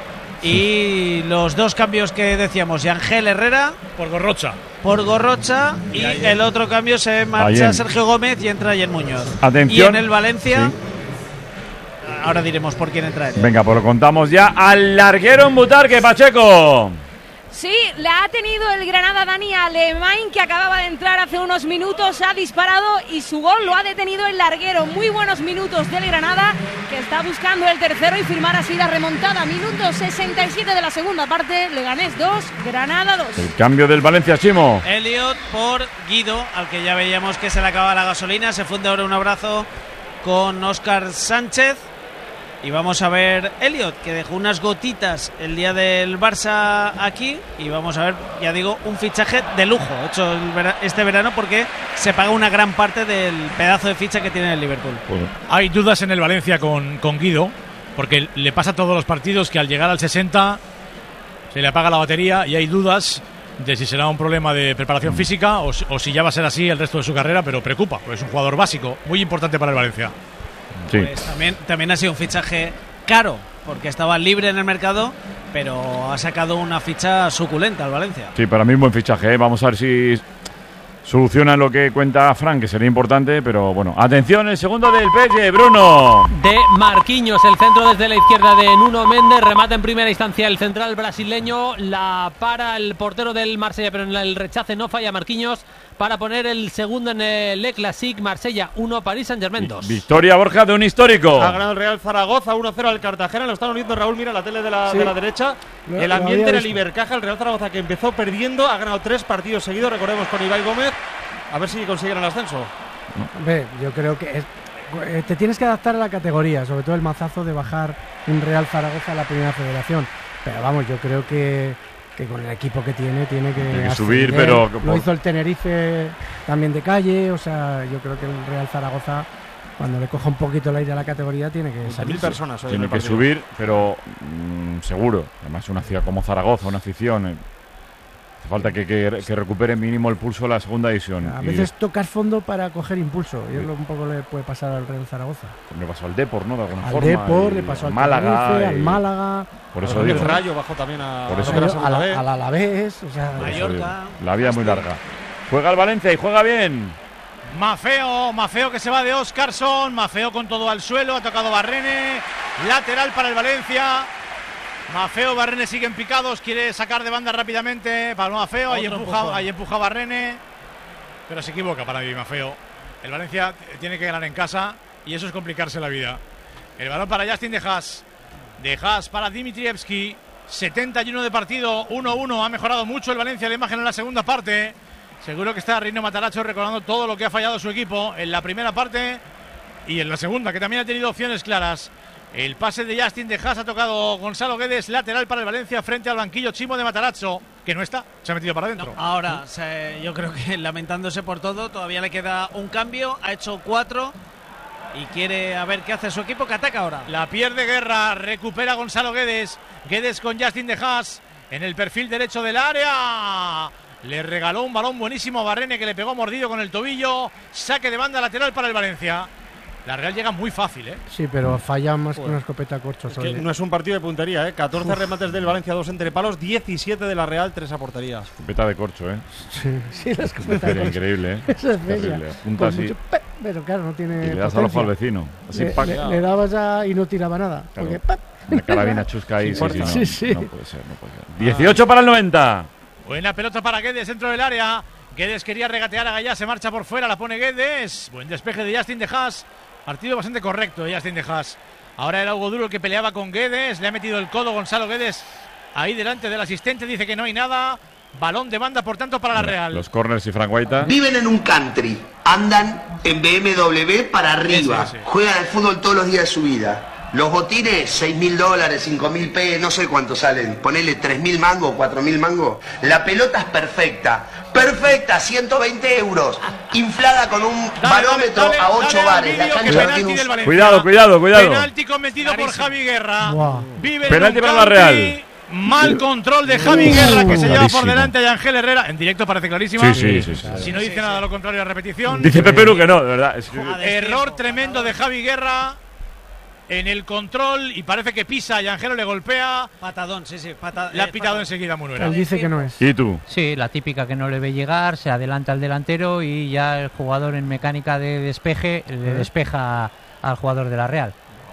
Y los dos cambios que decíamos, Ángel Herrera por Gorrocha por Gorrocha y, y el otro cambio se marcha Ayen. Sergio Gómez y entra Ayen Muñoz. Atención. Y en el Valencia sí. Ahora diremos por quién entra él. Venga, pues lo contamos ya al larguero en Butarque, Pacheco. Sí, la ha tenido el Granada Dani Alemán, que acababa de entrar hace unos minutos, ha disparado y su gol lo ha detenido el larguero. Muy buenos minutos del Granada, que está buscando el tercero y firmar así la remontada. Minuto sesenta y siete de la segunda parte, Leganés dos, Granada dos. El cambio del Valencia, Chimo. Elliot por Guido, al que ya veíamos que se le acaba la gasolina. Se funde ahora un abrazo con Óscar Sánchez. Y vamos a ver Elliot, que dejó unas gotitas el día del Barça aquí. Y vamos a ver, ya digo, un fichaje de lujo hecho el vera- este verano, porque se paga una gran parte del pedazo de ficha que tiene el Liverpool. Bueno. Hay dudas en el Valencia con, con Guido, porque le pasa a todos los partidos que al llegar al sesenta se le apaga la batería y hay dudas de si será un problema de preparación física o, o si ya va a ser así el resto de su carrera, pero preocupa, porque es un jugador básico, muy importante para el Valencia. Sí. Pues también, también ha sido un fichaje caro, porque estaba libre en el mercado, pero ha sacado una ficha suculenta al Valencia. Sí, para mí un buen fichaje, ¿eh? Vamos a ver si soluciona lo que cuenta Frank, que sería importante, pero bueno. Atención, el segundo del P S G, Bruno. De Marquinhos, el centro desde la izquierda de Nuno Méndez, remata en primera instancia el central brasileño, la para el portero del Marsella, pero en el rechace no falla Marquinhos para poner el segundo en el Le Classique. Marsella uno, París Saint-Germain dos. Victoria, Borja, de un histórico. Ha ganado el Real Zaragoza uno cero al Cartagena. Lo están uniendo, Raúl, mira la tele de la, Sí. de la derecha. Lo- el lo ambiente había en el visto. Ibercaja. El Real Zaragoza, que empezó perdiendo, ha ganado tres partidos seguidos, recordemos, con Ibai Gómez. A ver si consiguen el ascenso. Ve, yo creo que es- eh, te tienes que adaptar a la categoría, sobre todo el mazazo de bajar un Real Zaragoza a la primera federación. Pero vamos, yo creo que, que con el equipo que tiene, tiene que, Tiene que ascender. subir, pero- Lo hizo el Tenerife también de calle, o sea, yo creo que el Real Zaragoza, cuando le coja un poquito el aire a la categoría, tiene que salir. mil personas hoy en Tiene el que partido. subir, pero mmm, seguro. Además, una ciudad como Zaragoza, una afición. eh, Hace falta que, que, que recupere mínimo el pulso de la segunda división. A Y veces tocas fondo para coger impulso, y es lo un poco le puede pasar al Real Zaragoza. le pasó al Depor, ¿no? De alguna Al forma. Depor, y le pasó al Málaga. Tenerife, y- al Málaga. Por eso El digo. Rayo bajó también a, Por eso a la digo. segunda Al, B. al Alavés, o sea, Por eso Mallorca. digo. La vida es muy larga. Juega el Valencia y juega bien. Mafeo, Mafeo que se va de Oscarson, Mafeo con todo al suelo, ha tocado Barrene, lateral para el Valencia. Mafeo, Barrene siguen picados, quiere sacar de banda rápidamente para Mafeo, ahí empuja, ahí empuja Barrene, pero se equivoca para mí Mafeo. El Valencia tiene que ganar en casa y eso es complicarse la vida. El balón para Justin de Haas, de Haas para Dimitrievski, setenta y uno de partido, uno uno, ha mejorado mucho el Valencia, la imagen en la segunda parte. Seguro que está Reino Matarazzo recordando todo lo que ha fallado su equipo en la primera parte y en la segunda, que también ha tenido opciones claras. El pase de Justin de Haas ha tocado Gonzalo Guedes, lateral para el Valencia frente al banquillo Chimo de Matarazzo, que no está, se ha metido para adentro. No, ahora, se, yo creo que lamentándose por todo, todavía le queda un cambio, ha hecho cuatro y quiere a ver qué hace su equipo, que ataca ahora. La pierde Guerra, recupera Gonzalo Guedes, Guedes con Justin de Haas en el perfil derecho del área. Le regaló un balón buenísimo a Barrene, que le pegó mordido con el tobillo. Saque de banda lateral para el Valencia. La Real llega muy fácil, ¿eh? Sí, pero falla más que una escopeta a corcho. Es que no es un partido de puntería, ¿eh? catorce Uf. remates del Valencia, dos entre palos, diecisiete de la Real, tres a portería. Escopeta de corcho, ¿eh? Sí, sí, la escopeta de corcho. Increíble, ¿eh? Eso es bella. Punta así. Mucho, pero claro, no tiene. Y le das al ojo al vecino. Así, le, le, le dabas ya y no tiraba nada. Claro. Porque, una carabina chusca ahí. Sí, sí, sí, no, sí, sí. No puede ser, no puede ser. dieciocho para el noventa. Buena pelota para Guedes dentro del área. Guedes quería regatear a Gallá, se marcha por fuera, la pone Guedes. Buen despeje de Justin de Haas. Partido bastante correcto de Justin de Haas. Ahora era Hugo Duro el que peleaba con Guedes. Le ha metido el codo Gonzalo Guedes ahí delante del asistente. Dice que no hay nada. Balón de banda, por tanto, para la Real. Los corners y Frank Guaita. Viven en un country. Andan en B M W para arriba. Sí, sí, sí. Juegan al fútbol todos los días de su vida. Los botines, seis mil dólares, cinco mil pesos, no sé cuánto salen. Ponele tres mil mangos, cuatro mil mangos. La pelota es perfecta. Perfecta, ciento veinte euros. Inflada con un dale, barómetro dale, dale, a ocho bares. La cancha tiene un... Cuidado, cuidado, cuidado. Penalti cometido por Javi Guerra. Wow. Vive penalti para la Real. Mal control de Javi uh, Guerra, que se clarísimo. lleva por delante a Ángel Herrera. En directo parece clarísimo. Sí, sí, sí, sí, sí. Si no dice sí, nada sí. lo contrario a repetición. Dice Peperu que no, de verdad. Es... Error tremendo de Javi Guerra en el control y parece que pisa y Ángelo le golpea. Patadón, sí, sí. Pata, le ha eh, pitado patadón. enseguida Munuera. Él dice que no es. ¿Y tú? Sí, la típica que no le ve llegar, se adelanta al delantero y ya el jugador en mecánica de despeje le despeja al jugador de la Real.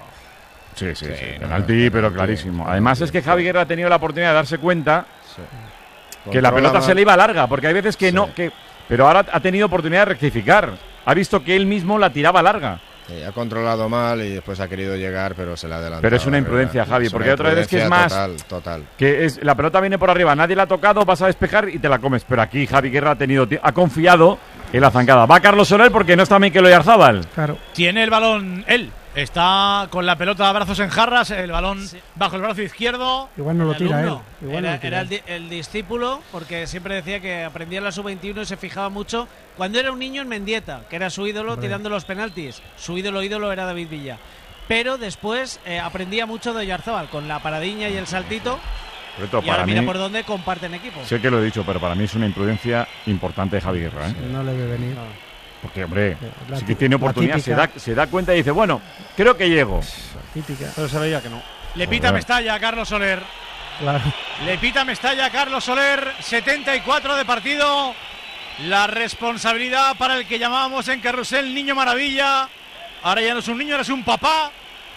Sí, sí, sí, sí. Penalti, pero clarísimo. Además es que Javi Guerra ha tenido la oportunidad de darse cuenta sí. que la pelota se le iba larga, porque hay veces que sí. no, que pero ahora ha tenido oportunidad de rectificar. Ha visto que él mismo la tiraba larga. Sí, ha controlado mal y después ha querido llegar, pero se le ha adelantado. Pero es una imprudencia, verdad. Javi, es porque otra vez que es más total, total. que es la pelota viene por arriba, nadie la ha tocado, vas a despejar y te la comes. Pero aquí Javi Guerra ha tenido ha confiado en la zancada. Va Carlos Soler porque no está Mikel Oyarzábal. Claro. Tiene el balón él. Está con la pelota a brazos en jarras, el balón sí. bajo el brazo izquierdo. Igual no lo tira él. Igual era no tira. era el, di el discípulo, porque siempre decía que aprendía en la sub veintiuno y se fijaba mucho cuando era un niño en Mendieta, que era su ídolo Hombre. tirando los penaltis. Su ídolo ídolo era David Villa. Pero después eh, aprendía mucho de Oyarzábal, con la paradiña y el saltito. Reto, y ahora para mira mí, por dónde comparten equipo. Sé que lo he dicho, pero para mí es una imprudencia importante de Javi Guerra. ¿eh? Sí, no le ve venir. No. Porque, hombre, la si tiene oportunidad, se da, se da cuenta y dice, bueno, creo que llego. Típica. Pero se veía que no. Le pita Mestalla a Carlos Soler. Claro. Le pita Mestalla a Carlos Soler, setenta y cuatro de partido. La responsabilidad para el que llamábamos en Carrusel Niño Maravilla. Ahora ya no es un niño, ahora es un papá.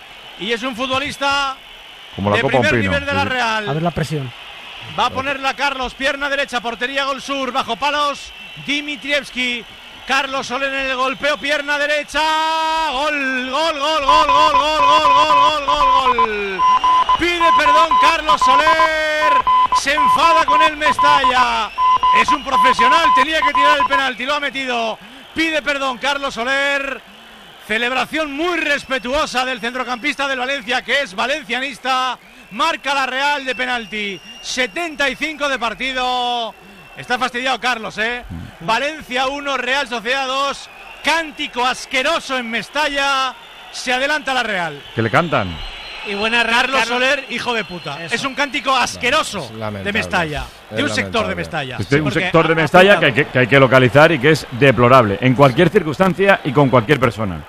Y es un futbolista Como la de Copa primer Pino. nivel de la Real. A ver la presión. Va a ponerla Carlos, pierna derecha, portería Gol Sur, bajo palos, Dimitrievski. Carlos Soler en el golpeo, pierna derecha, gol, gol, gol, gol, gol, gol, gol, gol, gol, gol. Pide perdón Carlos Soler, se enfada con el Mestalla. Es un profesional, tenía que tirar el penalti, lo ha metido. Pide perdón Carlos Soler. Celebración muy respetuosa del centrocampista del Valencia, que es valencianista. Marca la Real de penalti, setenta y cinco de partido. Está fastidiado Carlos, ¿eh? Valencia uno, Real Sociedad dos. Cántico asqueroso en Mestalla. Se adelanta la Real. ¿Que le cantan? Y buena Carlos Soler, hijo de puta. Eso. Es un cántico asqueroso de Mestalla. De un sector de Mestalla. Es de un sector de Mestalla que hay que, que hay que localizar y que es deplorable. En cualquier circunstancia y con cualquier persona.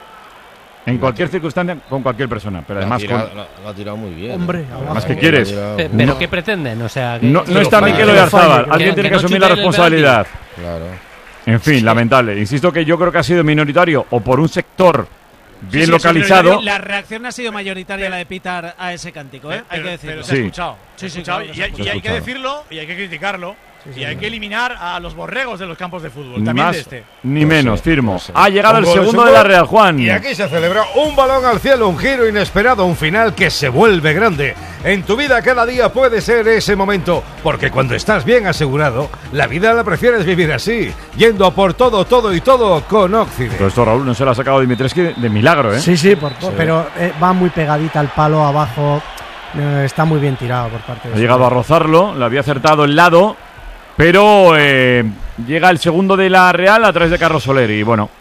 En cualquier circunstancia, con cualquier persona. Pero además. Lo ha tirado, con... lo, lo ha tirado muy bien. Hombre, ¿más que quieres? Pero, pero ¿qué pretenden? O sea, que, no, que no está Mikel Oyarzábal. Alguien que, tiene que, que no asumir la responsabilidad. Claro. En fin, sí. lamentable. Insisto que yo creo que ha sido minoritario o por un sector bien sí, localizado. La reacción ha sido mayoritaria la de pitar a ese cántico, ¿eh? Pero, hay que decirlo. Pero se ha Sí. escuchado. Sí, sí, Se ha escuchado, claro que y, se ha hay- y escuchado. hay que decirlo y hay que criticarlo. Sí, sí, y hay sí. que eliminar a los borregos de los campos de fútbol. Ni También más de este. ni menos, firmo. no sé. Ha llegado Un el gol es segundo un de la gol. Real, Juan. Y aquí se celebra un balón al cielo, un giro inesperado, un final que se vuelve grande. En tu vida cada día puede ser ese momento, porque cuando estás bien asegurado, la vida la prefieres vivir así, yendo a por todo, todo y todo con Occident. Pero esto, Raúl, no se lo ha sacado Dimitrescu de milagro, ¿eh? Sí, sí, por, pero eh, va muy pegadita al palo abajo. Eh, está muy bien tirado por parte de Ha llegado a rozarlo, le había acertado el lado, pero eh, llega el segundo de la Real a través de Carlos Soler y bueno,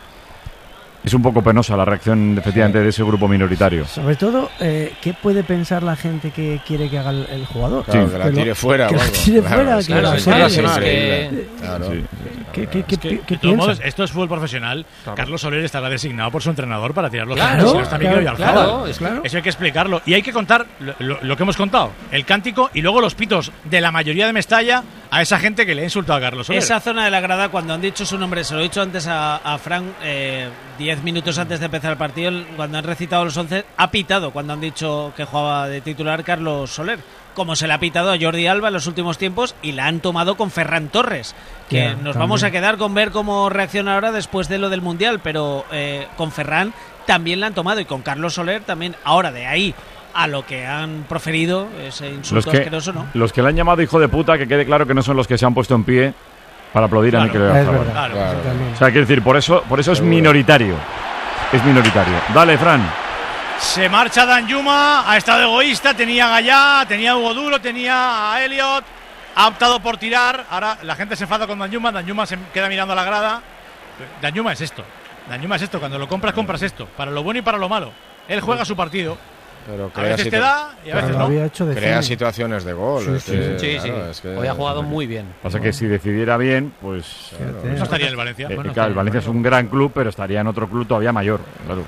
es un poco penosa la reacción efectivamente de ese grupo minoritario. Sobre todo, eh, ¿qué puede pensar la gente que quiere que haga el, el jugador? Claro, Sí. que la Que lo- tire fuera. que la vamos. tire Claro, fuera, es que que la es saque. increíble. Es que- Claro. ¿Qué, qué, qué, Es que, qué de todos piensa? modos, esto es fútbol profesional. Carlos Soler estará designado por su entrenador para tirar los Claro, centros, si no está Miguel claro, Oyarzabal. claro, es claro. Eso hay que explicarlo. Y hay que contar lo, lo- lo que hemos contado: el cántico y luego los pitos de la mayoría de Mestalla a esa gente que le ha insultado a Carlos Soler. Esa zona de la grada, cuando han dicho su nombre, se lo he dicho antes a, a Frank, eh, diez minutos antes de empezar el partido, el- cuando han recitado los once, ha pitado cuando han dicho que jugaba de titular Carlos Soler. Como se le ha pitado a Jordi Alba en los últimos tiempos y la han tomado con Ferran Torres. Que Ya, nos también. vamos a quedar con ver cómo reacciona ahora después de lo del Mundial, pero eh, con Ferran también la han tomado y con Carlos Soler también. Ahora, de ahí a lo que han proferido, ese Los insulto que, asqueroso, ¿no? los que le han llamado hijo de puta, que quede claro que no son los que se han puesto en pie para aplaudir a Claro, Mikel Es Oyarzabal. verdad. Claro. Claro. También. O sea, quiero decir, por eso, por eso es Seguro. minoritario. Es minoritario. Dale, Fran. Se marcha Danjuma, ha estado egoísta, tenía a Gallá, tenía a Hugo Duro, tenía a Elliot, ha optado por tirar. Ahora la gente se enfada con Danjuma, Danjuma se queda mirando a la grada. Danjuma es esto, Danjuma es esto, cuando lo compras, compras esto, para lo bueno y para lo malo. Él juega su partido, Pero a crea, veces te situ- da y a Pero veces lo no. había hecho de crea cine. situaciones de gol. Sí, es sí, que, Sí, sí. claro, es que- Hoy ha jugado muy bien. Pasa que si decidiera bien, pues... Fíjate. No estaría en el Valencia. eh, Bueno, claro, el sí, Valencia es un gran club, pero estaría en otro club todavía mayor. Claro.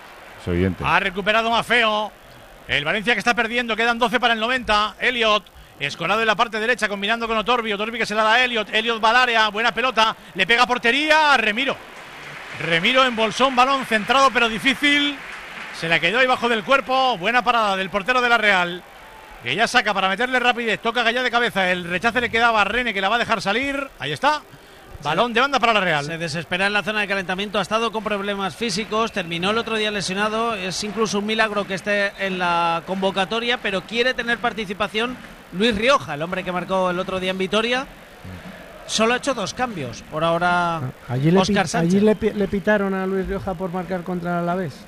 Es evidente. Ha recuperado Mafeo. El Valencia que está perdiendo, quedan doce para el noventa. Elliot, escorado en la parte derecha, combinando con Otorbi. Otorbi que se la da a Elliot. Elliot va al área, buena pelota. Le pega a portería a Remiro. Remiro embolsó un balón centrado pero difícil. Se la quedó ahí bajo del cuerpo. Buena parada del portero de la Real, que ya saca para meterle rapidez. Toca Gallá de cabeza. El rechace le quedaba a Rene, que la va a dejar salir. Ahí está. Balón de banda para la Real. Se desespera en la zona de calentamiento, ha estado con problemas físicos, terminó el otro día lesionado, es incluso un milagro que esté en la convocatoria, pero quiere tener participación Luis Rioja, el hombre que marcó el otro día en Vitoria. Solo ha hecho dos cambios, por ahora Allí, le, pi- Óscar Sánchez. allí le, pi- le pitaron a Luis Rioja por marcar contra el Alavés.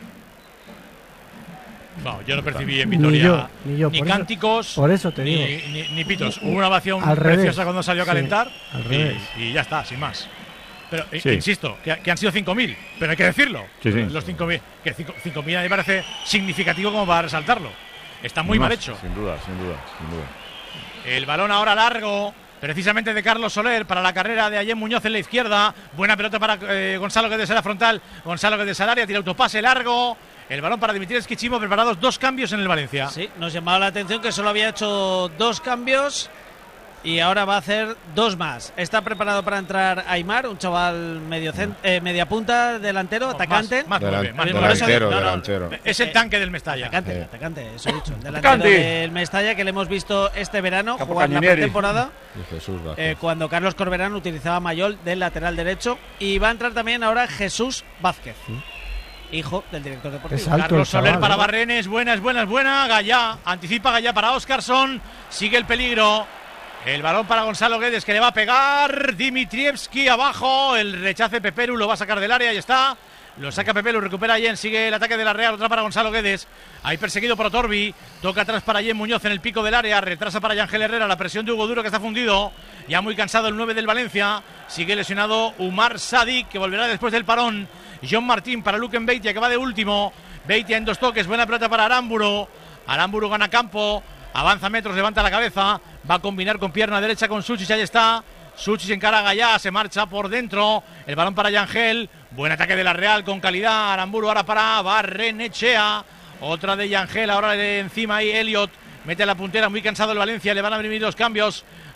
No, yo no percibí en Ni Vitoria yo, ni yo, por eso- cánticos, por eso te ni, digo. ni- ni pitos. Hubo una ovación Al preciosa revés. cuando salió a Sí, calentar al y- revés. y, ya está, sin más. Pero eh, Sí. insisto, que, que han sido cinco mil, pero hay que decirlo. Sí, sí. Los cinco mil, que cinco mil a mí me parece significativo como para resaltarlo. Está muy mal Más, hecho. Sin duda, sin duda, sin duda. El balón ahora largo, precisamente de Carlos Soler, para la carrera de Ayem Muñoz en la izquierda. Buena pelota para eh, Gonzalo Guedes en la frontal. Gonzalo Guedes al área, tira autopase largo. El balón para Dimitris Kichimo, preparados dos cambios en el Valencia. Sí, nos llamaba la atención que solo había hecho dos cambios y ahora va a hacer dos más. Está preparado para entrar Aimar, un chaval medio cent- eh, media punta, delantero, atacante. Más, más Delan- nueve, más nueve. delantero, No, no, delantero. Es el tanque del Mestalla. Atacante, Sí. atacante, eso he dicho. El delantero Atacante. del Mestalla que le hemos visto este verano Capo jugar la Cañonieri. pretemporada. Y Jesús Vázquez. Eh, cuando Carlos Corberán utilizaba a Mayol del lateral derecho. Y va a entrar también ahora Jesús Vázquez, hijo del director deportivo. Es alto Carlos el Soler chaval, para ¿eh? Barrene, es buena, es buena, es buena. Gallá, anticipa Gallá para Óscarson. Sigue el peligro. El balón para Gonzalo Guedes, que le va a pegar. Dimitrievski abajo. El rechace Peperu lo va a sacar del área. Ahí está. Lo saca Peperu, recupera Yen. Sigue el ataque de la Real. Otra para Gonzalo Guedes. Ahí perseguido por Otorbi. Toca atrás para Yen Muñoz en el pico del área. Retrasa para Yángel Herrera. La presión de Hugo Duro, que está fundido. Ya muy cansado el nueve del Valencia. Sigue lesionado Umar Sadik, que volverá después del parón. John Martín para Luken Beitia, que va de último. Beitia en dos toques. Buena pelota para Aramburu. Aramburu gana campo. Avanza metros, levanta la cabeza. Va a combinar con pierna derecha con Suchis. Ahí está. Suchis encara a Gallá. Se marcha por dentro. El balón para Yangel. Buen ataque de la Real con calidad. Aramburu ahora para Barrenechea. Otra de Yangel. Ahora de encima ahí Elliot. Mete la puntera. Muy cansado el Valencia. Le van a venir los cambios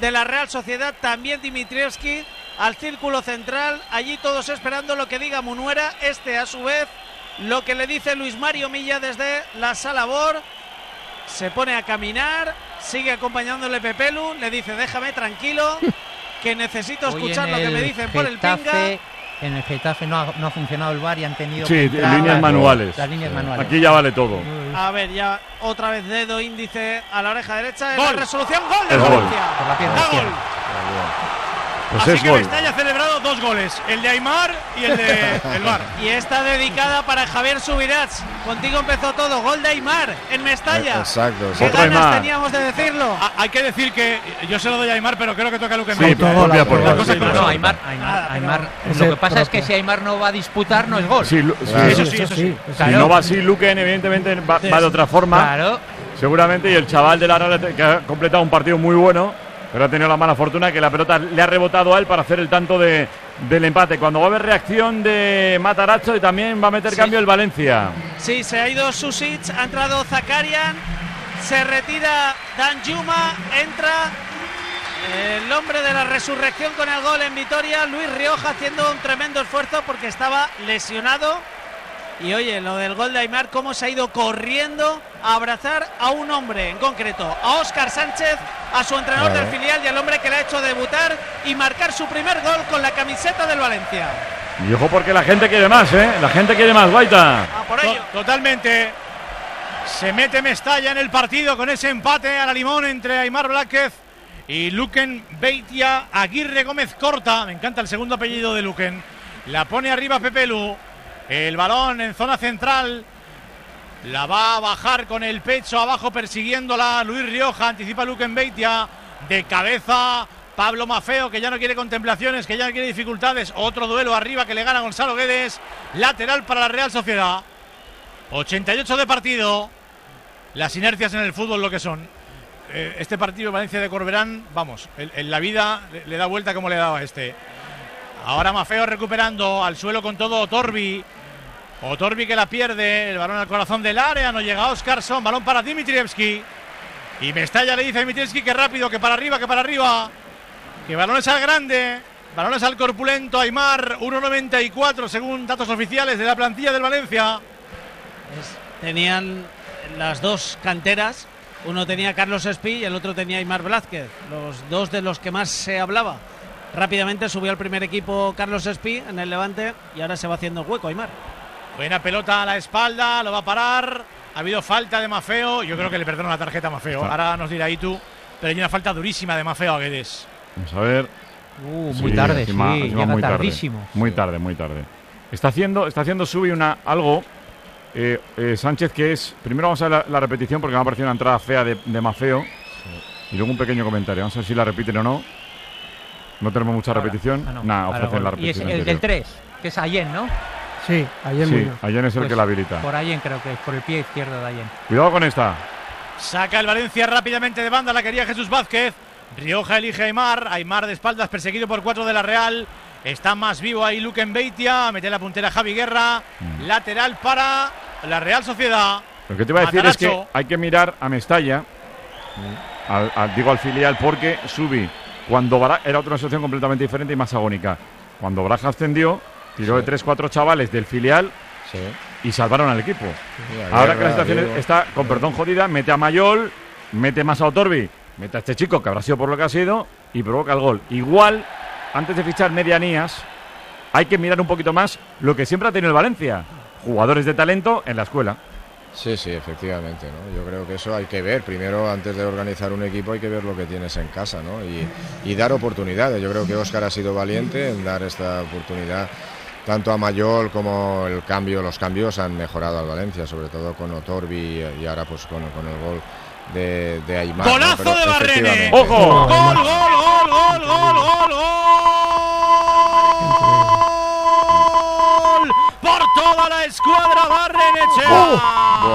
de la Real Sociedad, también Dimitrievski al círculo central, allí todos esperando lo que diga Munuera, este a su vez lo que le dice Luis Mario Milla desde la sala B O R, se pone a caminar, sigue acompañándole Pepelu, le dice déjame tranquilo, que necesito escuchar lo que me dicen por el pinga. En el Getafe no ha, no ha funcionado el V A R y han tenido sí, que entrar líneas las, manuales. las líneas manuales. Aquí ya vale todo. A ver, ya otra vez dedo índice a la oreja derecha. Gol. La resolución, gol de El Valencia. gol. Por la pierna Da izquierda. gol. Pues Así es que gol. Mestalla ha celebrado dos goles, el de Aimar y el de el V A R. Y esta dedicada para Javier Subirats. Contigo empezó todo. Gol de Aimar en Mestalla. Exacto. ¿Qué Otro ganas Aimar. teníamos de decirlo? Ah, hay que decir que yo se lo doy a Aimar, pero creo que toca a Luque Sí, Mestalla. propia puerta. Cosa Sí, como No, son. Aimar, Aimar, Aimar. Ese Lo que pasa es que propio. si Aimar no va a disputar, no es gol. Sí, Lu- Claro. sí. Eso sí, eso sí. Si Claro. no va así, Luquen evidentemente va, va de otra forma. Claro. Seguramente, y el chaval de la Real que ha completado un partido muy bueno, pero ha tenido la mala fortuna que la pelota le ha rebotado a él para hacer el tanto de, del empate. Cuando va a haber reacción de Matarazzo y también va a meter Sí. cambio el Valencia. Sí, se ha ido Susic, ha entrado Zakarian, se retira Danjuma, entra el hombre de la resurrección con el gol en Vitoria, Luis Rioja, haciendo un tremendo esfuerzo porque estaba lesionado. Y oye, lo del gol de Aimar, cómo se ha ido corriendo a abrazar a un hombre en concreto, a Óscar Sánchez, a su entrenador Claro. del filial y al hombre que le ha hecho debutar y marcar su primer gol con la camiseta del Valencia. Y ojo porque la gente quiere más, ¿eh? La gente quiere más, Baita. A por To- ello. Totalmente. Se mete Mestalla en el partido con ese empate a la limón entre Aimar Blázquez y Luquen Beitia. Aguirre Gómez Corta, me encanta el segundo apellido de Luquen. La pone arriba Pepelu. El balón en zona central. La va a bajar con el pecho abajo persiguiéndola Luis Rioja. Anticipa Luquen Beitia. De cabeza Pablo Mafeo, que ya no quiere contemplaciones, que ya no quiere dificultades. Otro duelo arriba que le gana Gonzalo Guedes. Lateral para la Real Sociedad. ochenta y ocho de partido. Las inercias en el fútbol lo que son. Eh, este partido de Valencia de Corberán, vamos, en, en la vida le, le da vuelta como le daba a este. Ahora Mafeo recuperando al suelo con todo Otorbi. Otorbi que la pierde, el balón al corazón del área, no llega Oscarson, balón para Dimitrievski. Y Mestalla le dice a Dimitrievski que rápido, que para arriba, que para arriba. Que balones al grande, balones al corpulento Aimar, uno noventa y cuatro según datos oficiales de la plantilla del Valencia. Tenían las dos canteras, uno tenía Carlos Espí y el otro tenía Aimar Blázquez, los dos de los que más se hablaba. Rápidamente subió al primer equipo Carlos Espí en el Levante y ahora se va haciendo hueco Aimar. Buena pelota a la espalda, lo va a parar. Ha habido falta de Mafeo, yo creo que le perdono la tarjeta a Mafeo. Ahora nos dirá Itu, pero hay una falta durísima de Mafeo a Guedes. Vamos a ver. Uh, muy tarde, encima- sí, encima llega muy tarde. tardísimo. Muy tarde, muy tarde. Está haciendo, está haciendo Subi una algo. eh, eh, Sánchez, que es. Primero vamos a ver la, la repetición porque me ha parecido una entrada fea de, de Mafeo. Y luego un pequeño comentario. Vamos a ver si la repiten o no. No tenemos mucha Ahora, repetición. ah, no, Nada, ahora ofrecen gol. la Y es repetición. el del anterior. tres, que es Allen, ¿no? Sí, Allen Sí, Muñoz. Allen es el Pues que la habilita. Por Allen creo que es, por el pie izquierdo de Allen. Cuidado con esta. Saca el Valencia rápidamente de banda, la quería Jesús Vázquez. Rioja elige a Aimar. Aimar de espaldas, perseguido por cuatro de la Real. Está más vivo ahí Luquen Beitia. Mete la puntera Javi Guerra. Mm. Lateral para la Real Sociedad. Lo que te iba a decir es que Matarazzo. hay que mirar a Mestalla, al, al- digo al filial, porque Subi, cuando Baraja, era otra situación completamente diferente y más agónica. Cuando Baraja ascendió, tiró de tres cuatro chavales del filial Sí. y salvaron al equipo. Sí, a Ahora que la Guerra, situación Diego. está, con perdón jodida, mete a Mayol, mete más a Otorbi, mete a este chico que habrá sido por lo que ha sido y provoca el gol. Igual, antes de fichar medianías, hay que mirar un poquito más lo que siempre ha tenido el Valencia. Jugadores de talento en la escuela. Sí, sí, efectivamente, ¿no? Yo creo que eso hay que ver. Primero, antes de organizar un equipo, hay que ver lo que tienes en casa, ¿no? Y, y dar oportunidades. Yo creo que Óscar ha sido valiente en dar esta oportunidad. Tanto a Mayol como el cambio, los cambios han mejorado al Valencia, sobre todo con Otorbi y ahora pues con, con el gol de, de Aimar. ¿no? Golazo Pero de Barrene. efectivamente- ¡Ojo! Gol, gol, gol, gol, gol, gol, gol. Por toda la escuadra Barrenechea.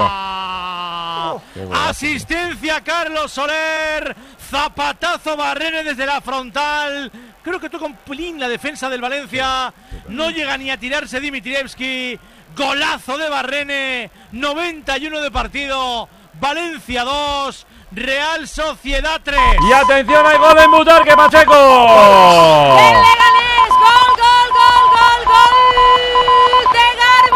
Qué golazo. Asistencia Carlos Soler. Zapatazo Barrene desde la frontal. Creo que toca un pelín la defensa del Valencia. No llega ni a tirarse Dimitrievski. Golazo de Barrene. noventa y uno de partido. Valencia dos. Real Sociedad tres. Y atención, hay gol en Butarque, Pacheco. ¡El Leganés! ¡Gol, gol, gol, gol, gol de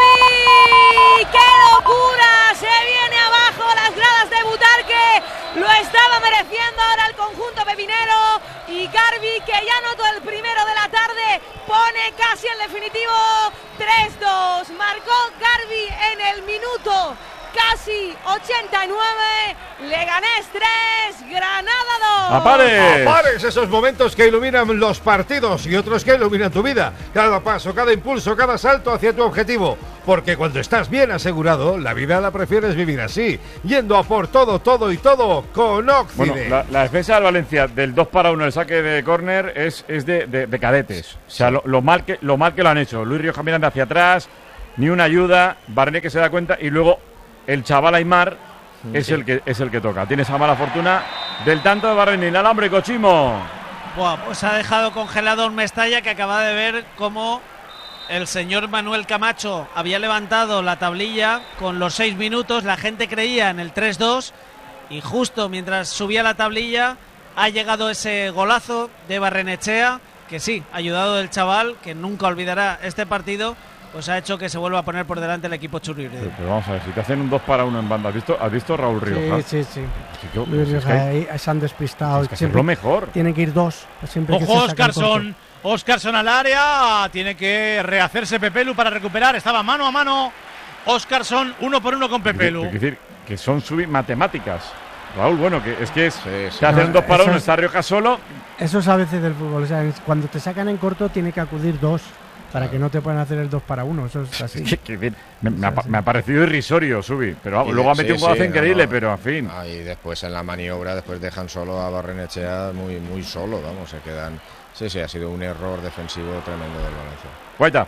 Garbi! ¡Qué locura! Se viene abajo las gradas de Butarque. Lo estaba mereciendo ahora el conjunto pepinero. Y Garbi, que ya anotó el primero de la tarde, pone casi el definitivo tres dos. Marcó Garbi en el minuto casi ochenta y nueve. Leganés tres, Granada dos. ¡Apares! ¡Apares! Esos momentos que iluminan los partidos y otros que iluminan tu vida. Cada paso, cada impulso, cada salto hacia tu objetivo. Porque cuando estás bien asegurado, la vida la prefieres vivir así, yendo a por todo, todo y todo con Oxide. Bueno, la, la defensa del Valencia del dos para uno, el saque de córner, es, es de, de, de cadetes. O sea, lo, lo, mal que, lo mal que lo han hecho. Luis Rioja mirando hacia atrás, ni una ayuda, Barné que se da cuenta y luego el chaval Aimar es, sí. el que, es el que toca. Tiene esa mala fortuna del tanto de Barné. El alambre, Cochimo. Buah, pues ha dejado congelado un Mestalla que acaba de ver cómo el señor Manuel Camacho había levantado la tablilla con los seis minutos, la gente creía en el tres dos y justo mientras subía la tablilla ha llegado ese golazo de Barrenechea, que sí, ayudado del chaval, que nunca olvidará este partido, pues ha hecho que se vuelva a poner por delante el equipo churribre. Pero, pero vamos a ver, si te hacen un dos para uno en banda, ¿has visto, ¿has visto Raúl Rioja? Sí, sí, sí. Así que, Luis pues, Rioja, es que hay, ahí se han despistado. es que hacerlo mejor. Tienen que ir dos. Siempre Ojo, que se sacan Óscarson. corto. Óscarson al área. Tiene que rehacerse Pepelu para recuperar. Estaba mano a mano. Óscarson uno por uno con Pepelu. Es decir, que son sub matemáticas. Raúl, bueno, que es que es, Sí, sí. se hacen No, dos para eso uno, es- está Rioja solo. Eso es a veces del fútbol. O sea, es- cuando te sacan en corto, tiene que acudir dos. Para que no te puedan hacer el dos para uno. Eso es así. Que- que bien, me, me ha, pa- me ha parecido irrisorio, Subi. Pero vamos, Y luego ha de- metido sí, un golazo sí, increíble, no, no. pero en fin. Ah, y después en la maniobra, después dejan solo a Barrenechea muy, muy solo, vamos, se quedan. Sí, sí, ha sido un error defensivo tremendo del Valencia. Guaita.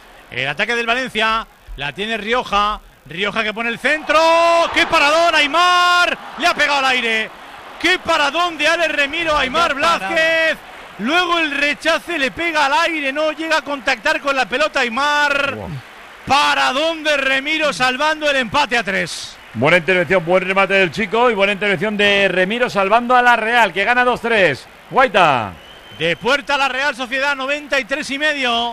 El ataque del Valencia. La tiene Rioja. Rioja que pone el centro. ¡Qué paradón, Aimar! Le ha pegado al aire. ¡Qué paradón de Ale Remiro a Aimar Blázquez! Luego el rechace le pega al aire. No llega a contactar con la pelota Aimar. Paradón de Remiro salvando el empate a tres. Buena intervención, buen remate del chico y buena intervención de Remiro salvando a la Real, que gana dos tres. Guaita. De puerta a la Real Sociedad, noventa y tres y medio.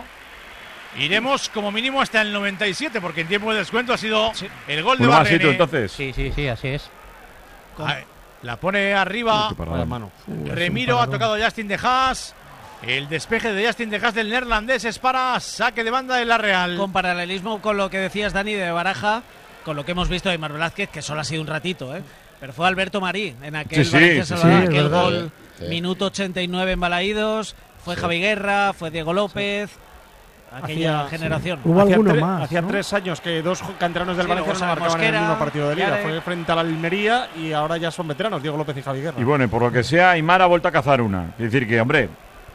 Iremos como mínimo hasta el noventa y siete, porque en tiempo de descuento ha sido el gol de Uno más Barrene. sitio, entonces. Sí, sí, sí, así es. Ahí, la pone arriba. Uy, qué paradón. mano. Uh, es Remiro un ha paradón. tocado Justin de Haas. El despeje de Justin de Haas del neerlandés es para saque de banda de la Real. Con paralelismo con lo que decías, Dani, de Baraja, con lo que hemos visto de Aimar Velázquez, que solo ha sido un ratito, ¿eh? Pero fue Alberto Marí en aquel Sí, sí, Valencia sí, Salvador, sí, es aquel verdad. gol, Sí. minuto ochenta y nueve en Balaídos, fue Sí. Javi Guerra, fue Diego López, aquella Hacía- generación. Hubo Hacía alguno tre- más. Hacía ¿no? tres años que dos canteranos del Sí, Valencia luego no Sara marcaban en el Mosquera, mismo partido de liga. Yare. Fue frente a la Almería y ahora ya son veteranos, Diego López y Javi Guerra. Y bueno, y por lo que sea, Aimar ha vuelto a cazar una. Es decir, que, hombre,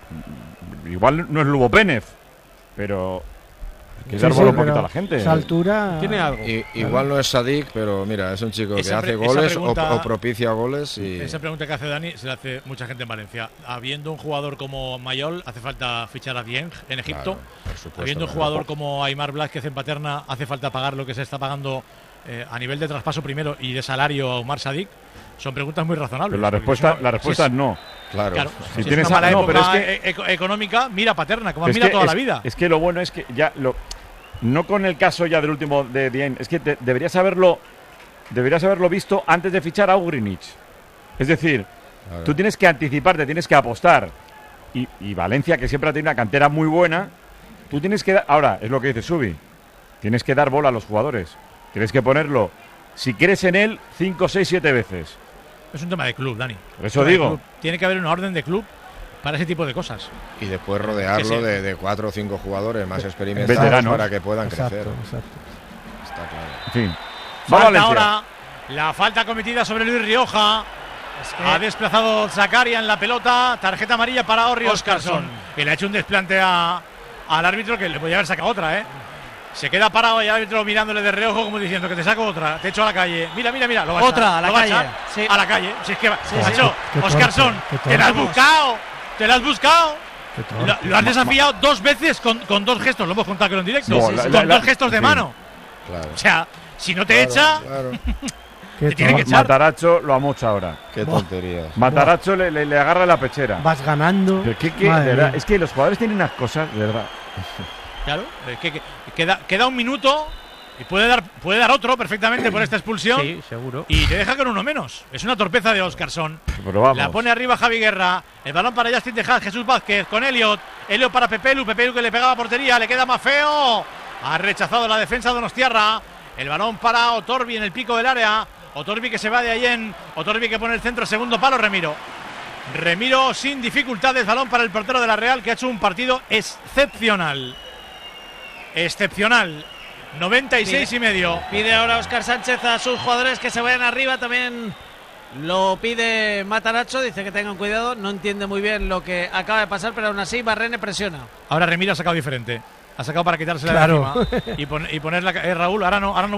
igual no es Lugo Pénez, pero hay que Sí, dar sí, bola un pero poquito a la gente. Esa altura. Tiene algo. Y, igual no es Sadik, pero mira, es un chico que Esa hace pre- esa goles pregunta- o, o propicia goles. Y Esa pregunta que hace Dani se la hace mucha gente en Valencia. Habiendo un jugador como Mayol, hace falta fichar a Dieng en Egipto. Claro, por supuesto, Habiendo un claro. jugador como Aimar Blázquez en Paterna, hace falta pagar lo que se está pagando eh, a nivel de traspaso primero y de salario a Omar Sadik. Son preguntas muy razonables. Pero la porque respuesta, si no- la respuesta si es no. Claro. Claro, Si si tienes es una a- mala no, época pero es que- e- eco- económica, mira Paterna, como Es mira que- toda es- la vida. Es que lo bueno es que ya lo no con el caso ya del último de Dieng, es que te- deberías haberlo deberías haberlo visto antes de fichar a Ugrinich. Es decir, Claro. tú tienes que anticiparte, tienes que apostar. Y, y Valencia, que siempre ha tenido una cantera muy buena, tú tienes que dar, ahora es lo que dice Subi, tienes que dar bola a los jugadores. Tienes que ponerlo, si crees en él, cinco, seis, siete veces. Es un tema de club, Dani. Por eso Un tema de digo. club. Tiene que haber una orden de club para ese tipo de cosas. Y después rodearlo Sí, sí. De, de cuatro o cinco jugadores más experimentados Veteranos. para que puedan Exacto, crecer. exacto. Está claro. En fin. Va Falta Valencia. ahora la falta cometida sobre Luis Rioja. Ha desplazado Zakaria en la pelota. Tarjeta amarilla para Orri Oscarson. Y le ha hecho un desplante a- al árbitro que le podía haber sacado otra, ¿eh? Se queda parado y el árbitro mirándole de reojo como diciendo que te saco otra, te echo a la calle. Mira, mira, mira. Lo va a Otra, echar, a la lo va calle, echar. sí. A la calle. Si es que, Sí, macho, Qué torpe, Oscarson, qué te la has torpe. buscado. Te la has buscado. Qué Lo, torpe. lo has desafiado dos veces con, con dos gestos. Lo hemos contado que en directo. Sí, sí, sí. Con La- la- dos gestos de sí. mano. Claro. O sea, si no te Claro, echa, claro. te tiene que echar. Mataracho lo amocha ahora. Qué tontería. Mataracho le, le, le agarra la pechera. Vas ganando. Pero ¿qué, qué, de verdad, es que los jugadores tienen unas cosas, de verdad. Claro, es que, que queda, queda un minuto y puede dar, puede dar otro perfectamente por esta expulsión. Sí, seguro. Y te deja con uno menos. Es una torpeza de Óscarson. Pero vamos. La pone arriba Javi Guerra. El balón para Justin Tejada, Jesús Vázquez con Elliot. Elliot para Pepelu. Pepelu que le pegaba a portería. Le queda más feo. Ha rechazado la defensa de Donostiarra. El balón para Otorbi en el pico del área. Otorbi que se va de ahí en. Otorbi que pone el centro, segundo palo, Remiro. Remiro sin dificultades. Balón para el portero de la Real que ha hecho un partido excepcional. Excepcional. noventa y seis Pide, y medio. Pide ahora Óscar Sánchez a sus jugadores que se vayan arriba. También lo pide Mataracho. Dice que tengan cuidado. No entiende muy bien lo que acaba de pasar, pero aún así Barrene presiona. Ahora Remiro ha sacado diferente. Ha sacado para quitarse la Claro. de encima y, pon, y poner la, eh, Raúl. Ahora no, ahora no